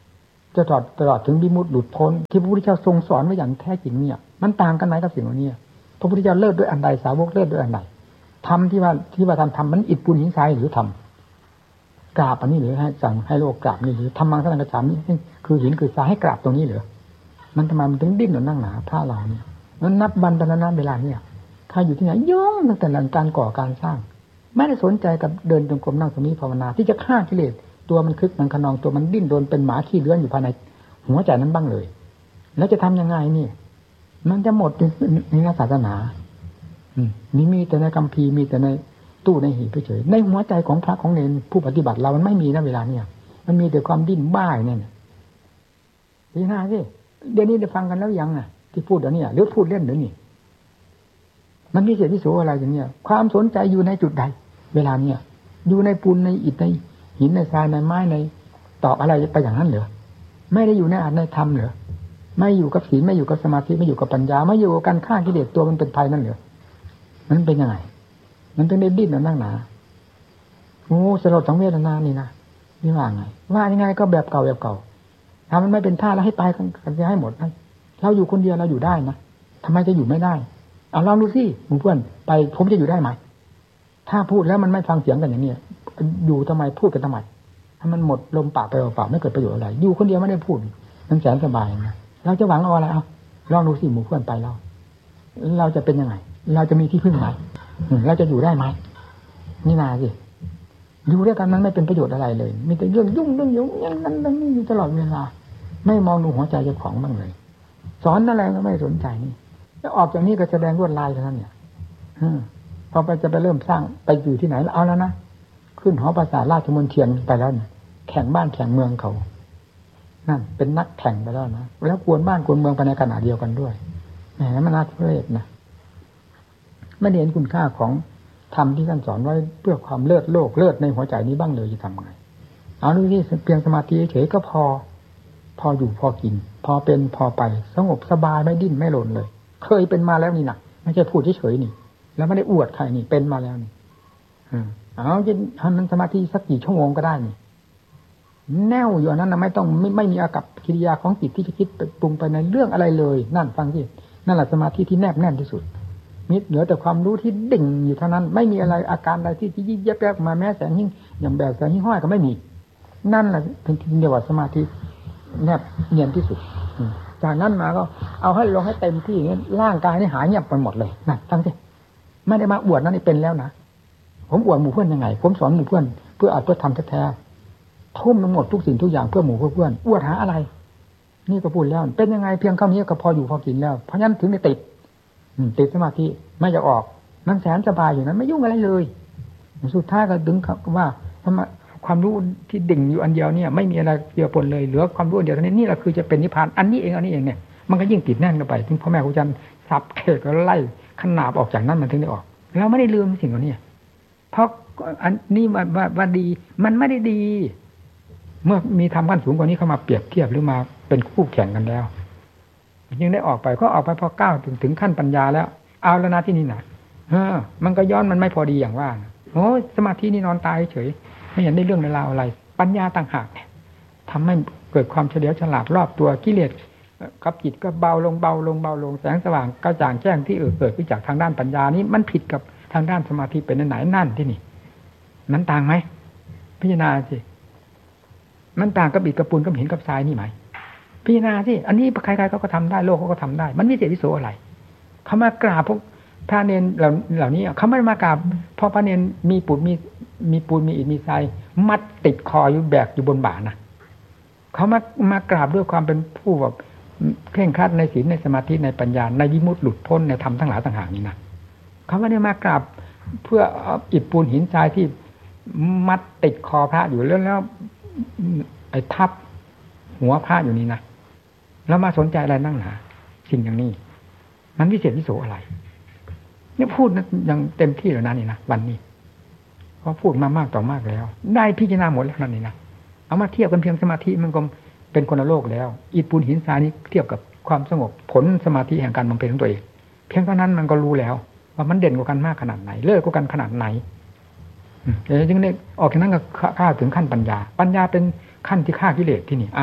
จะตลอดถึงวิมุตติหลุดพ้นที่พระพุทธเจ้าทรงสอนไว้อย่างแท้จริงเนี่ยมันต่างกันไหมกับสิ่งเหล่านี้พระพุทธเจ้าเลิศด้วยอันใดสาวกเลิศด้วยอันใดทำที่ว่าทำมันอิฐปูนหินทรายหรือทำกราบอันนี้หรือให้สั่งให้โลกกราบนี่หรือทำมังสนังกระฉามนี่คือหินคือทรายให้กราบตรงนี้หรือมันทำไมมันถึงดิ้นหนนั่งหนาพระเราเนี่ยมันนับวันตอนนั้นเวลาเนี่ยใครอยู่ที่ไหนย่อมตั้งแต่การก่อการสร้างไม่ได้สนใจกับเดินจงกรมนั่งสมาธิภาวนาที่จะฆ่ากิเลสตัวมันคึกมันขนองตัวมันดิ้นโดนเป็นหมาขี้เลื้อนอยู่ภายในหัวใจนั้นบ้างเลยแล้วจะทำยังไงนี่มันจะหมดในศาสนานี่มีแต่ในคัมภีร์มีแต่ในตู้ในหีบเฉยในหัวใจของพระของเนรผู้ปฏิบัติเรามันไม่มีนะเวลาเนี่ยมันมีแต่ความดิ้นบ้าเนี่ยดีน่าสิเดี๋ยวนี้ได้ฟังกันแล้วยังอ่ะที่พูดเดี๋ยวนี้หรือพูดเล่นเดี๋ยวนี้มันมีเศษที่โสอะไรอย่างเนี้ยความสนใจอยู่ในจุดใดเวลาเนี่ยอยู่ในปูนในอิฐในหินในทรายในไม้ในตอกอะไรไปอย่างนั้นเหรอไม่ได้อยู่ในอาจในธรรมเหรอไม่อยู่กับศีลไม่อยู่กับสมาธิไม่อยู่กับปัญญาไม่อยู่กับการฆ่ากิเลสตัวมันเป็นภัยนั่นเหรอมันเป็นยังไงมันต้องได้ดิ้นนั่งหนาโอ้สลดสังเวชนานี่นะนี่ว่าไงว่ายังไงก็แบบเก่าถ้ามันไม่เป็นท่าแล้วให้ไปกันจะให้หมดนะเราอยู่คนเดียวเราอยู่ได้นะทำไมจะอยู่ไม่ได้เอาลองดูสิหมู่เพื่อนไปผมจะอยู่ได้ไหมถ้าพูดแล้วมันไม่ฟังเสียงกันอย่างนี้อยู่ทำไมพูดกันทำไมถ้ามันหมดลมปากไปเปล่าๆไม่เกิดประโยชน์อะไรอยู่คนเดียวไม่ได้พูดมันแสนสบายนะเราจะหวังเอาอะไรเอาลองดูสิหมู่เพื่อนไปเราจะเป็นยังไงเราจะมีที่พึ่งไหมเราจะอยู่ได้ไหมนี่นาสิอยู่ด้วยกันมันไม่เป็นประโยชน์อะไรเลยมีแต่เรื่องยุ่งอย่างนั้นเรื่องนี้อยู่ตลอดเวลาไม่มองดูหัวใจเจ้าของบ้างเลยสอนอะไรก็ไม่สนใจนี่แล้วออกจากนี้ก็แสดงลวดลายเท่านั้นเนี่ยพอจะไปเริ่มสร้างไปอยู่ที่ไหนแล้วเอาแล้วนะขึ้นหอประสาทราชมนเทียนไปแล้วเนี่ยแข่งบ้านแข่งเมืองเขานั่นเป็นนักแข่งไปแล้วนะแล้วกวนบ้านกวนเมืองไปในขณะเดียวกันด้วยแหมมันน่าทุเรศนะไม่เห็นคุณค่าของธรรมที่ท่านสอนไว้เพื่อความเลิศโลกเลิศในหัวใจนี้บ้างเลยจะทำไงเอาดูที่เพียงสมาธิเฉยก็พออยู่พอกินพอเป็นพอไปสงบสบายไม่ดิ้นไม่หล่นเลยเคยเป็นมาแล้วนี่นะไม่ใช่พูดเฉยๆนี่แล้วไม่ได้อวดใครนี่เป็นมาแล้วนี่เอาจะทำมันสมาธิสักกี่ชั่วโมงก็ได้นี่แน่วอยู่นั้นนะไม่ต้องไม่มีอากับกิริยาของจิตที่จะคิดปรุงไปในเรื่องอะไรเลยนั่นฟังสินั่นแหละสมาธิที่แนบแน่นที่สุดมิดเหลือแต่ความรู้ที่ดิ่งอยู่เท่านั้นไม่มีอะไรอาการใดที่ยิบยับยับมาแม้แสงหิ่งอย่างแบบแสงหิ่งห้อยก็ไม่มีนั่นแหละเป็นเดียวกับสมาธิแนบเนียนที่สุดจากนั้นมาก็เอาให้ลงให้เต็มที่ร่างกายนี่หายเงียบไปหมดเลยนั่นฟังสิไม่ได้มาอวดนั่นนี่เป็นแล้วนะผมอวดหมู่เพื่อนยังไงผมสอนหมู่เพื่อนเพื่ออัดเพื่อทำแท้ๆทุ่มทั้งหมดทุกสิ่งทุกอย่างเพื่อหมู่เพื่อนอวดหาอะไรนี่ก็พูดแล้วเป็นยังไงเพียงเท่านี้ก็พออยู่พอกินแล้วเพราะฉะนั้นถึงได้ติดสมาธิไม่จะออกมันแสนสบายอยู่นั้นไม่ยุ่งอะไรเลยสุดท้ายก็ดึงว่าความรู้ที่ดิ่งอยู่อันเดียวเนี่ยไม่มีอะไรเกี่ยวปนเลยเหลือความรู้อันเดียวเท่านี้นี่แหละคือจะเป็นนิพพานอันนี้เองเนี่ยมันก็ยิ่งติดแน่นกันไปถึงพ่อแม่ครูอาจารย์สับเขกก็ไล่ขนาบออกจากนั้นมันถึงได้ออกเราไม่ได้ลืมสิ่งเหล่านี้เพราะอันนี้ว่าดีมันไม่ได้ดีเมื่อมีธรรมขั้นสูงกว่านี้เข้ามาเปรียบเทียบหรือมาเป็นคู่แข่งกันแล้วยังได้ออกไปก็ออกไปพอก้าวถึงขั้นปัญญาแล้วเอาแล้วนะที่นี่นะมันก็ย้อนมันไม่พอดีอย่างว่าโอ้สมาธินี่นอนตายเฉยไม่เห็นได้เรื่องในราวอะไรปัญญาต่างหากเนี่ยทำให้เกิดความเฉลียวฉลาดรอบตัวกิเลสกับจิตก็เบาลงแสงสว่างกระจ่างแจ้งที่เกิดขึ้นจากทางด้านปัญญานี้มันผิดกับทางด้านสมาธิเป็นไหนนั่นที่นี่มันต่างไหมพิจารณาสิมันต่างกับอิฐกับปูนกับหินกับทรายนี่ไหมพิจารณาสิอันนี้ใครๆเขาก็ทำได้โลกเขาก็ทำได้มันวิเศษวิโสอะไรเขามากราบพวกพระเนรเหล่านี้เขาไม่มากราบเพราะพระเนรมีปูนมีอิฐมีทรายมัดติดคออยู่แบกอยู่บนบ่านะเขามากราบด้วยความเป็นผู้แบบเคร่งครัดในศีลในสมาธิในปัญญาในวิมุตติหลุดพ้นในธรรมทั้งหลายต่างหากนี้นะเขาไม่ได้มากราบเพื่ออิฐปูนหินทรายที่มัดติดคอพระอยู่แล้วไอ้ทับหัวพระอยู่นี่นะแล้วมาสนใจอะไรนั่งหนาสิ่งอย่างนี้มันวิเศษวิโสอะไรเนี่ยพูดยังเต็มที่แล้วนะนี่นะวันนี้เพราะพูดมามากต่อมากแล้วได้พิจารณาหมดแล้วนั่นนี่นะเอามาเทียบกันเพียงสมาธิมันก็เป็นคนละโลกแล้วอิฐปูนหินทรายนี้เทียบกับความสงบผลสมาธิแห่งการบำเพ็ญของตัวเองเพียงเท่านั้นมันก็รู้แล้วว่ามันเด่นกว่ากันมากขนาดไหนเลิศกว่ากันขนาดไหนเดี๋ยวจึงได้ออกจากนั้นก็ข้าถึงขั้นปัญญาเป็นขั้นที่ฆ่ากิเลสที่นี่เอา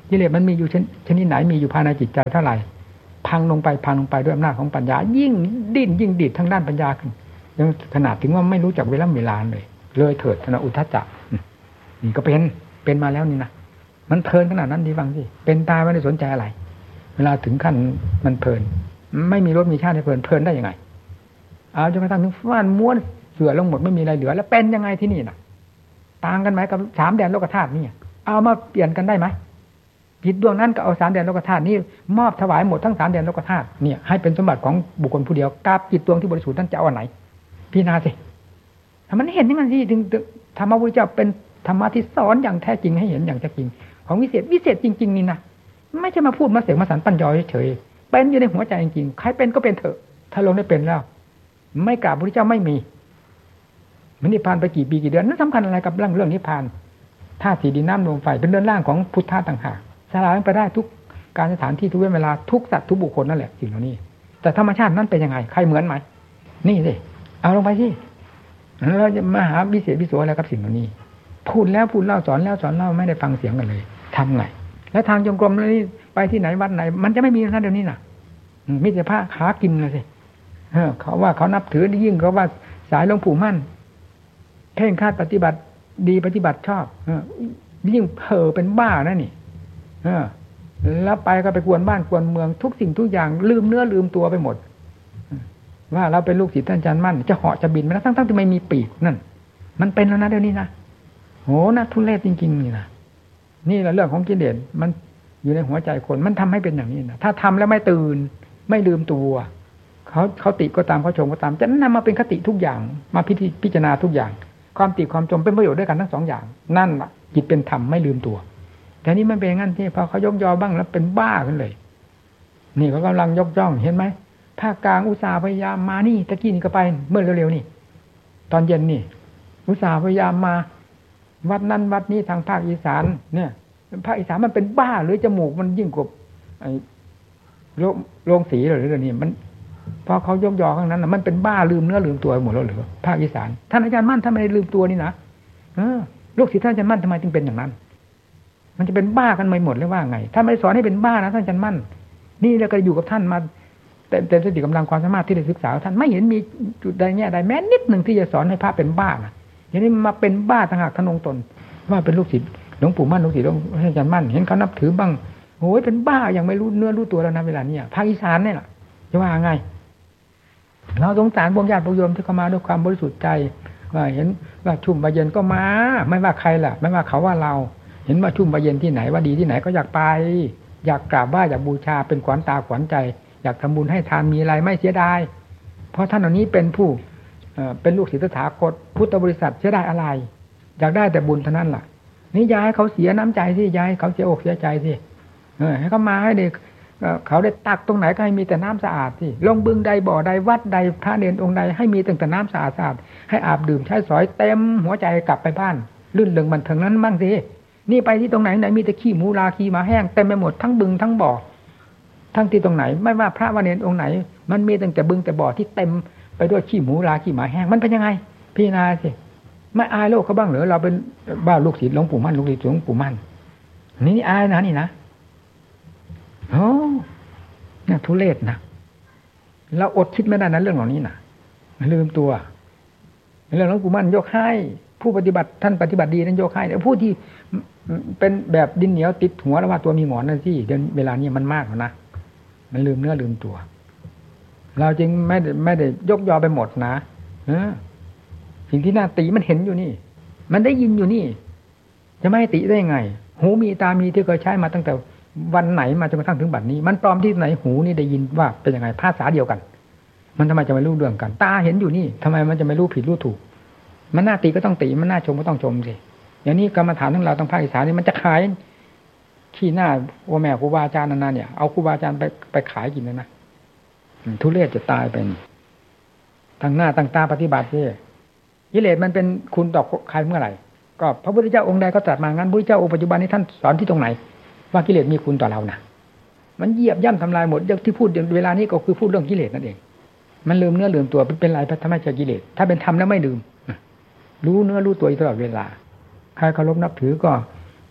กิเลสมันมีอยู่ชนิดไหนมีอยู่ภายในจิตใจเท่าไหร่พังลงไปด้วยอำนาจของปัญญายิ่งดิ้นยิ่งดิดทางด้านปัญญาขึ้นยังขนาดถึงว่าไม่รู้จักเวลาเลยเถิดธนอุทธัจจะนี่ก็เป็นมาแล้วนี่นะมันเพลินขนาดนั้นดีฟังสิเป็นตายไม่ได้สนใจอะไรเวลาถึงขั้นมันเพลินไม่มีรสมีชาติให้เพลินได้ยังไงเอาจนกระทั่งถึงฟ้านม้วนเสือลงหมดไม่มีอะไรเหลือแล้วเป็นยังไงที่นี่น่ะต่างกันไหมกับสามแดนโลกธาตุนี่เอามาเปลี่ยนกันได้ไหมจิตดวงนั้นก็เอาสามแดนโลกธาตุนี่มอบถวายหมดทั้งสามแดนโลกธาตุเนี่ยให้เป็นสมบัติของบุคคลผู้เดียวกับจิตดวงที่บริสุทธิ์นั้นจะเอาอันไหนพิจารณาสิถ้ามันเห็นอย่างนั้นสิถึงธรรมะพุทธเจ้าเป็นธรรมะที่สอนอย่างแท้จริงให้เห็นอย่างแท้จริงของวิเศษจริงๆนี่นะไม่ใช่มาพูดมาเสกมาสรรปั้นยอเฉยๆเป็นอยู่ในหัวใจจริงๆใครเป็นก็เป็นเถอะถ้าลงได้เป็นแล้วไม่กราบพระพุทธเจ้าไม่มีมันนิพพานไปกี่ปีกี่เดือนนั้นสำคัญอะไรกับเรื่องนิพพานธาตุสี่ดินน้ำลมไฟเป็นเรื่องร่างของพุทธะต่างหากสลายไปได้ทุกการสถานที่ทุกเวลาทุกสัตว์ทุกบุคคลนั่นแหละสิ่งเหล่านี้แต่ธรรมชาตินั้นเป็นยังไงใครเหมือนไหมนี่สิเอาลงไปสิเราจะมาหาวิเศษวิโสอะไรกับสิ่งเหล่านี้พูดแล้วพูดเล่าสอนแล้วสอนเล่าไม่ได้ฟังเสียงกันเลยทำไงแล้วทางจงกรมนี่ไปที่ไหนวัดไหนมันจะไม่มีนะเดี๋ยวนี้น่ะมิตรภาพหากินเลยสิเขาว่าเขานับถือยิ่งเขาว่าสายหลวงปู่มั่นเพ่งคาดปฏิบัติดีปฏิบัติชอบยิ่งเผลอเป็นบ้านะนี่แล้วไปก็ไปกวนบ้านกวนเมืองทุกสิ่งทุกอย่างลืมเนื้อลืมตัวไปหมดว่าเราเป็นลูกศิษย์ท่านอาจารย์มั่นจะเหาะจะบินมาทั้งที่ไม่มีปีกนั่นมันเป็นแล้วนะเดี๋ยวนี้นะโหนะทุเรศจริงๆนี่นะนี่แหละเรื่องของกิเลสมันอยู่ในหัวใจคนมันทำให้เป็นอย่างนี้นะถ้าทำแล้วไม่ตื่นไม่ลืมตัวเขาติก็ตามเขาชมก็ตามจะนำมาเป็นคติทุกอย่างมาพิจารณาทุกอย่างความติความชมเป็นประโยชน์ด้วยกันทั้งสองอย่างนั่นแหละจิตเป็นธรรมไม่ลืมตัวแต่นี้มันเป็นงั้นที่พอเขายกยอบ้างแล้วเป็นบ้าขึ้นเลยนี่เขากำลังยกย่องเห็นไหมภาคกลางอุตสาห์พยายามมานี่ตะกี้นี่ก็ไปเมื่อเร็วๆนี่ตอนเย็นนี่อุตสาห์พยายามมาวัดนั้นวัดนี้ทางภาคอีสานเนี่ยภาคอีสานมันเป็นบ้าหรือจมูกมันยิ่งกว่าไอ้โรงสีหรือเรื่องนี้มันพอเขายกยอข้างนั้นมันเป็นบ้าลืมเนื้อลืมตัวหมดแล้วหรือภาคอีสานท่านอาจารย์มั่นท่านไม่ได้ลืมตัวนี่นะลูกศิษย์ท่านอาจารย์มั่นทำไมจึงเป็นอย่างนั้นมันจะเป็นบ้ากันไม่หมดเลยว่าไงท่านไม่ได้สอนให้เป็นบ้านะท่านอาจารย์มั่นนี่เราก็อยู่กับท่านมาเต็มสติกำลังความสามารถที่ได้ศึกษาท่านไม่เห็นมีจุดใดแง่ใดแม้นิดหนึ่งที่จะสอนให้พระเป็นบ้านะอย่างนี้มาเป็นบ้าต่างหากทนงตนว่าเป็นลูกศิษย์หลวงปู่มั่นลูกศิษย์หลวงอาจารย์มั่นเห็นเขานับถือบ้างโอ้ยเป็นบ้าอย่างไม่รู้เนื้อรู้ตัวแล้วนะเวลานี้ภาคอีสานเนี่ยแหละจะว่าไงเราสงสารพวกญาติโยมที่เขามาด้วยความบริสุทธิ์ใจว่าเห็นว่าชุ่มว่าเย็นก็มาไม่ว่าใครล่ะไม่ว่าเขาว่าเราเห็นว่าชุ่มว่าเย็นที่ไหนว่าดีที่ไหนก็อยากไปอยากกราบไหว้อยากบูชาเป็นขวัญตาขวัญใจอยากทำบุญให้ทานมีอะไรไม่เสียดายเพราะท่านเหล่านี้เป็นผู้เป็นลูกศิษย์ตถาคตพุทธบริษัทเสียดายอะไรอยากได้แต่บุญเท่านั้นล่ะนี่ย้ายเขาเสียน้ำใจสิย้ายเขาเสียอกเสียใจสิให้เขามาให้เด็กเขาได้ตักตรงไหนก็ให้มีแต่น้ำสะอาดสิลงบึงใดบ่อใดวัดใดพระเนรองค์ใดให้มีแต่น้ำสะอาดให้อาบดื่มใช้สอยเต็มหัวใจกลับไปบ้านลื่นเริงบันเทิงนั้นบ้างสินี่ไปที่ตรงไหนมีแต่ขี้หมูลาขี้หมาแห้งเต็มไปหมดทั้งบึงทั้งบ่อทั้งที่ตรงไหนไม่ว่าพระเนรองค์ไหนมันมีตั้งแต่บึงแต่บ่อที่เต็มไปด้วยขี้หมูลาขี้หมาแห้งมันเป็นยังไงพี่นาสิไม่อายโลกเขาบ้างเหรอเราเป็นบ้าลูกศิษย์หลวงปู่มั่นลูกศิษย์หลวงปู่มั่นนี่อายนะนี่นะโอ้เนี่ยทุเรศนะเราอดคิดไม่ได้นะเรื่องเหล่านี้นะลืมตัวเรื่องหลวงปู่มั่นยกให้ผู้ปฏิบัติท่านปฏิบัติดีนั้นยกให้แต่ผู้ที่เป็นแบบดินเหนียวติดหัวแล้วว่าตัวมีหงอนนั่นที่เดี๋ยวเวลานี้มันมากแล้วนะมันลืมเนื้อลืมตัวเราจึงไม่ได้ยกยอไปหมดนะสิ่งที่น่าติมันเห็นอยู่นี่มันได้ยินอยู่นี่จะไม่ให้ติได้ยังไงหูมีตามีที่เคยใช้มาตั้งแต่วันไหนมาจนกระทั่งถึงบัดนี้มันปลอมที่ไหนหูนี่ได้ยินว่าเป็นยังไงภาษาเดียวกันมันทำไมจะไม่รู้เรื่องกันตาเห็นอยู่นี่ทำไมมันจะไม่รู้ผิดรู้ถูกมันน่าติก็ต้องติมันน่าชมก็ต้องชมสิอย่างนี้กรรมฐานทั้งเราทั้งภาคอีสานนี่มันจะขายขี้หน้าโอแม่ครูบาอาจารย์นานๆเนี่ยเอาครูบาอาจารย์ไปขายกินนะทุเรศจะตายเป็นตั้งหน้าตั้งตาปฏิบัติสิกิเลสมันเป็นคุณต่อใครเมื่อไหร่ก็พระพุทธเจ้าองค์ใดก็ตรัสมางั้นพระพุทธเจ้าองค์ปัจจุบันนี้ท่านสอนที่ตรงไหนว่ากิเลสมีคุณต่อเรานะมันเหยียบย่ำทำลายหมดที่พูดเวลานี้ก็คือพูดเรื่องกิเลสนั่นเองมันลืมเนื้อลืมตัวเป็นไรทำไมจะกิเลสถ้าเป็นธรรมแล้วไม่ลืมรู้เนื้อรู้ตัวตลอดเวลาใครเคารพนับถือก็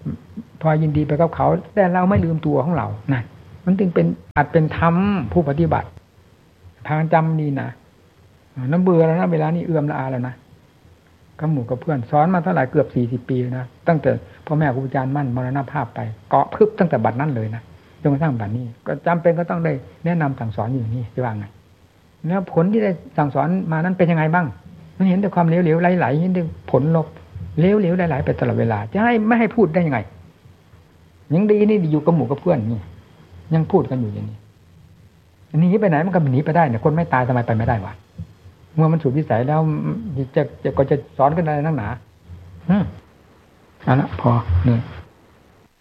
พอยินดีไปกับเขาแต่เราไม่ลืมตัวของเรานั่นมันจึงเป็นอาจเป็นธรรมผู้ปฏิบัติพากันจำดีนะน้ำเบื่อแล้วนะเวลานี้เอื้อมละอาแล้วนะกับหมู่กับเพื่อนสอนมาเท่าไหร่เกือบ40 ปีนะตั้งแต่พ่อแม่ครูอาจารย์มั่นมรณภาพไปเกาะพึบตั้งแต่บัดนั้นเลยนะจนกระทั่งบัดนี้ก็จำเป็นก็ต้องได้แนะนำสั่งสอนอยู่นี่จะว่าไงแล้วผลที่ได้สั่งสอนมานั้นเป็นยังไงบ้างมันเห็นแต่ความเหลวๆไหลๆเห็นแต่ผลลบเหลวๆไหลๆไปตลอดเวลาจะให้ไม่ให้พูดได้ยังไงยังดีนี่อยู่กับหมู่กับเพื่อนนี่ยังพูดกันอยู่อย่างนี้หนีไปไหนมันก็หนีไปได้เนี่ยคนไม่ตายทำไมไปไม่ได้วะเมื่อมันสุดวิสัยแล้วจะสอนกันอะไรนักหนาเอาละพอเหนื่อย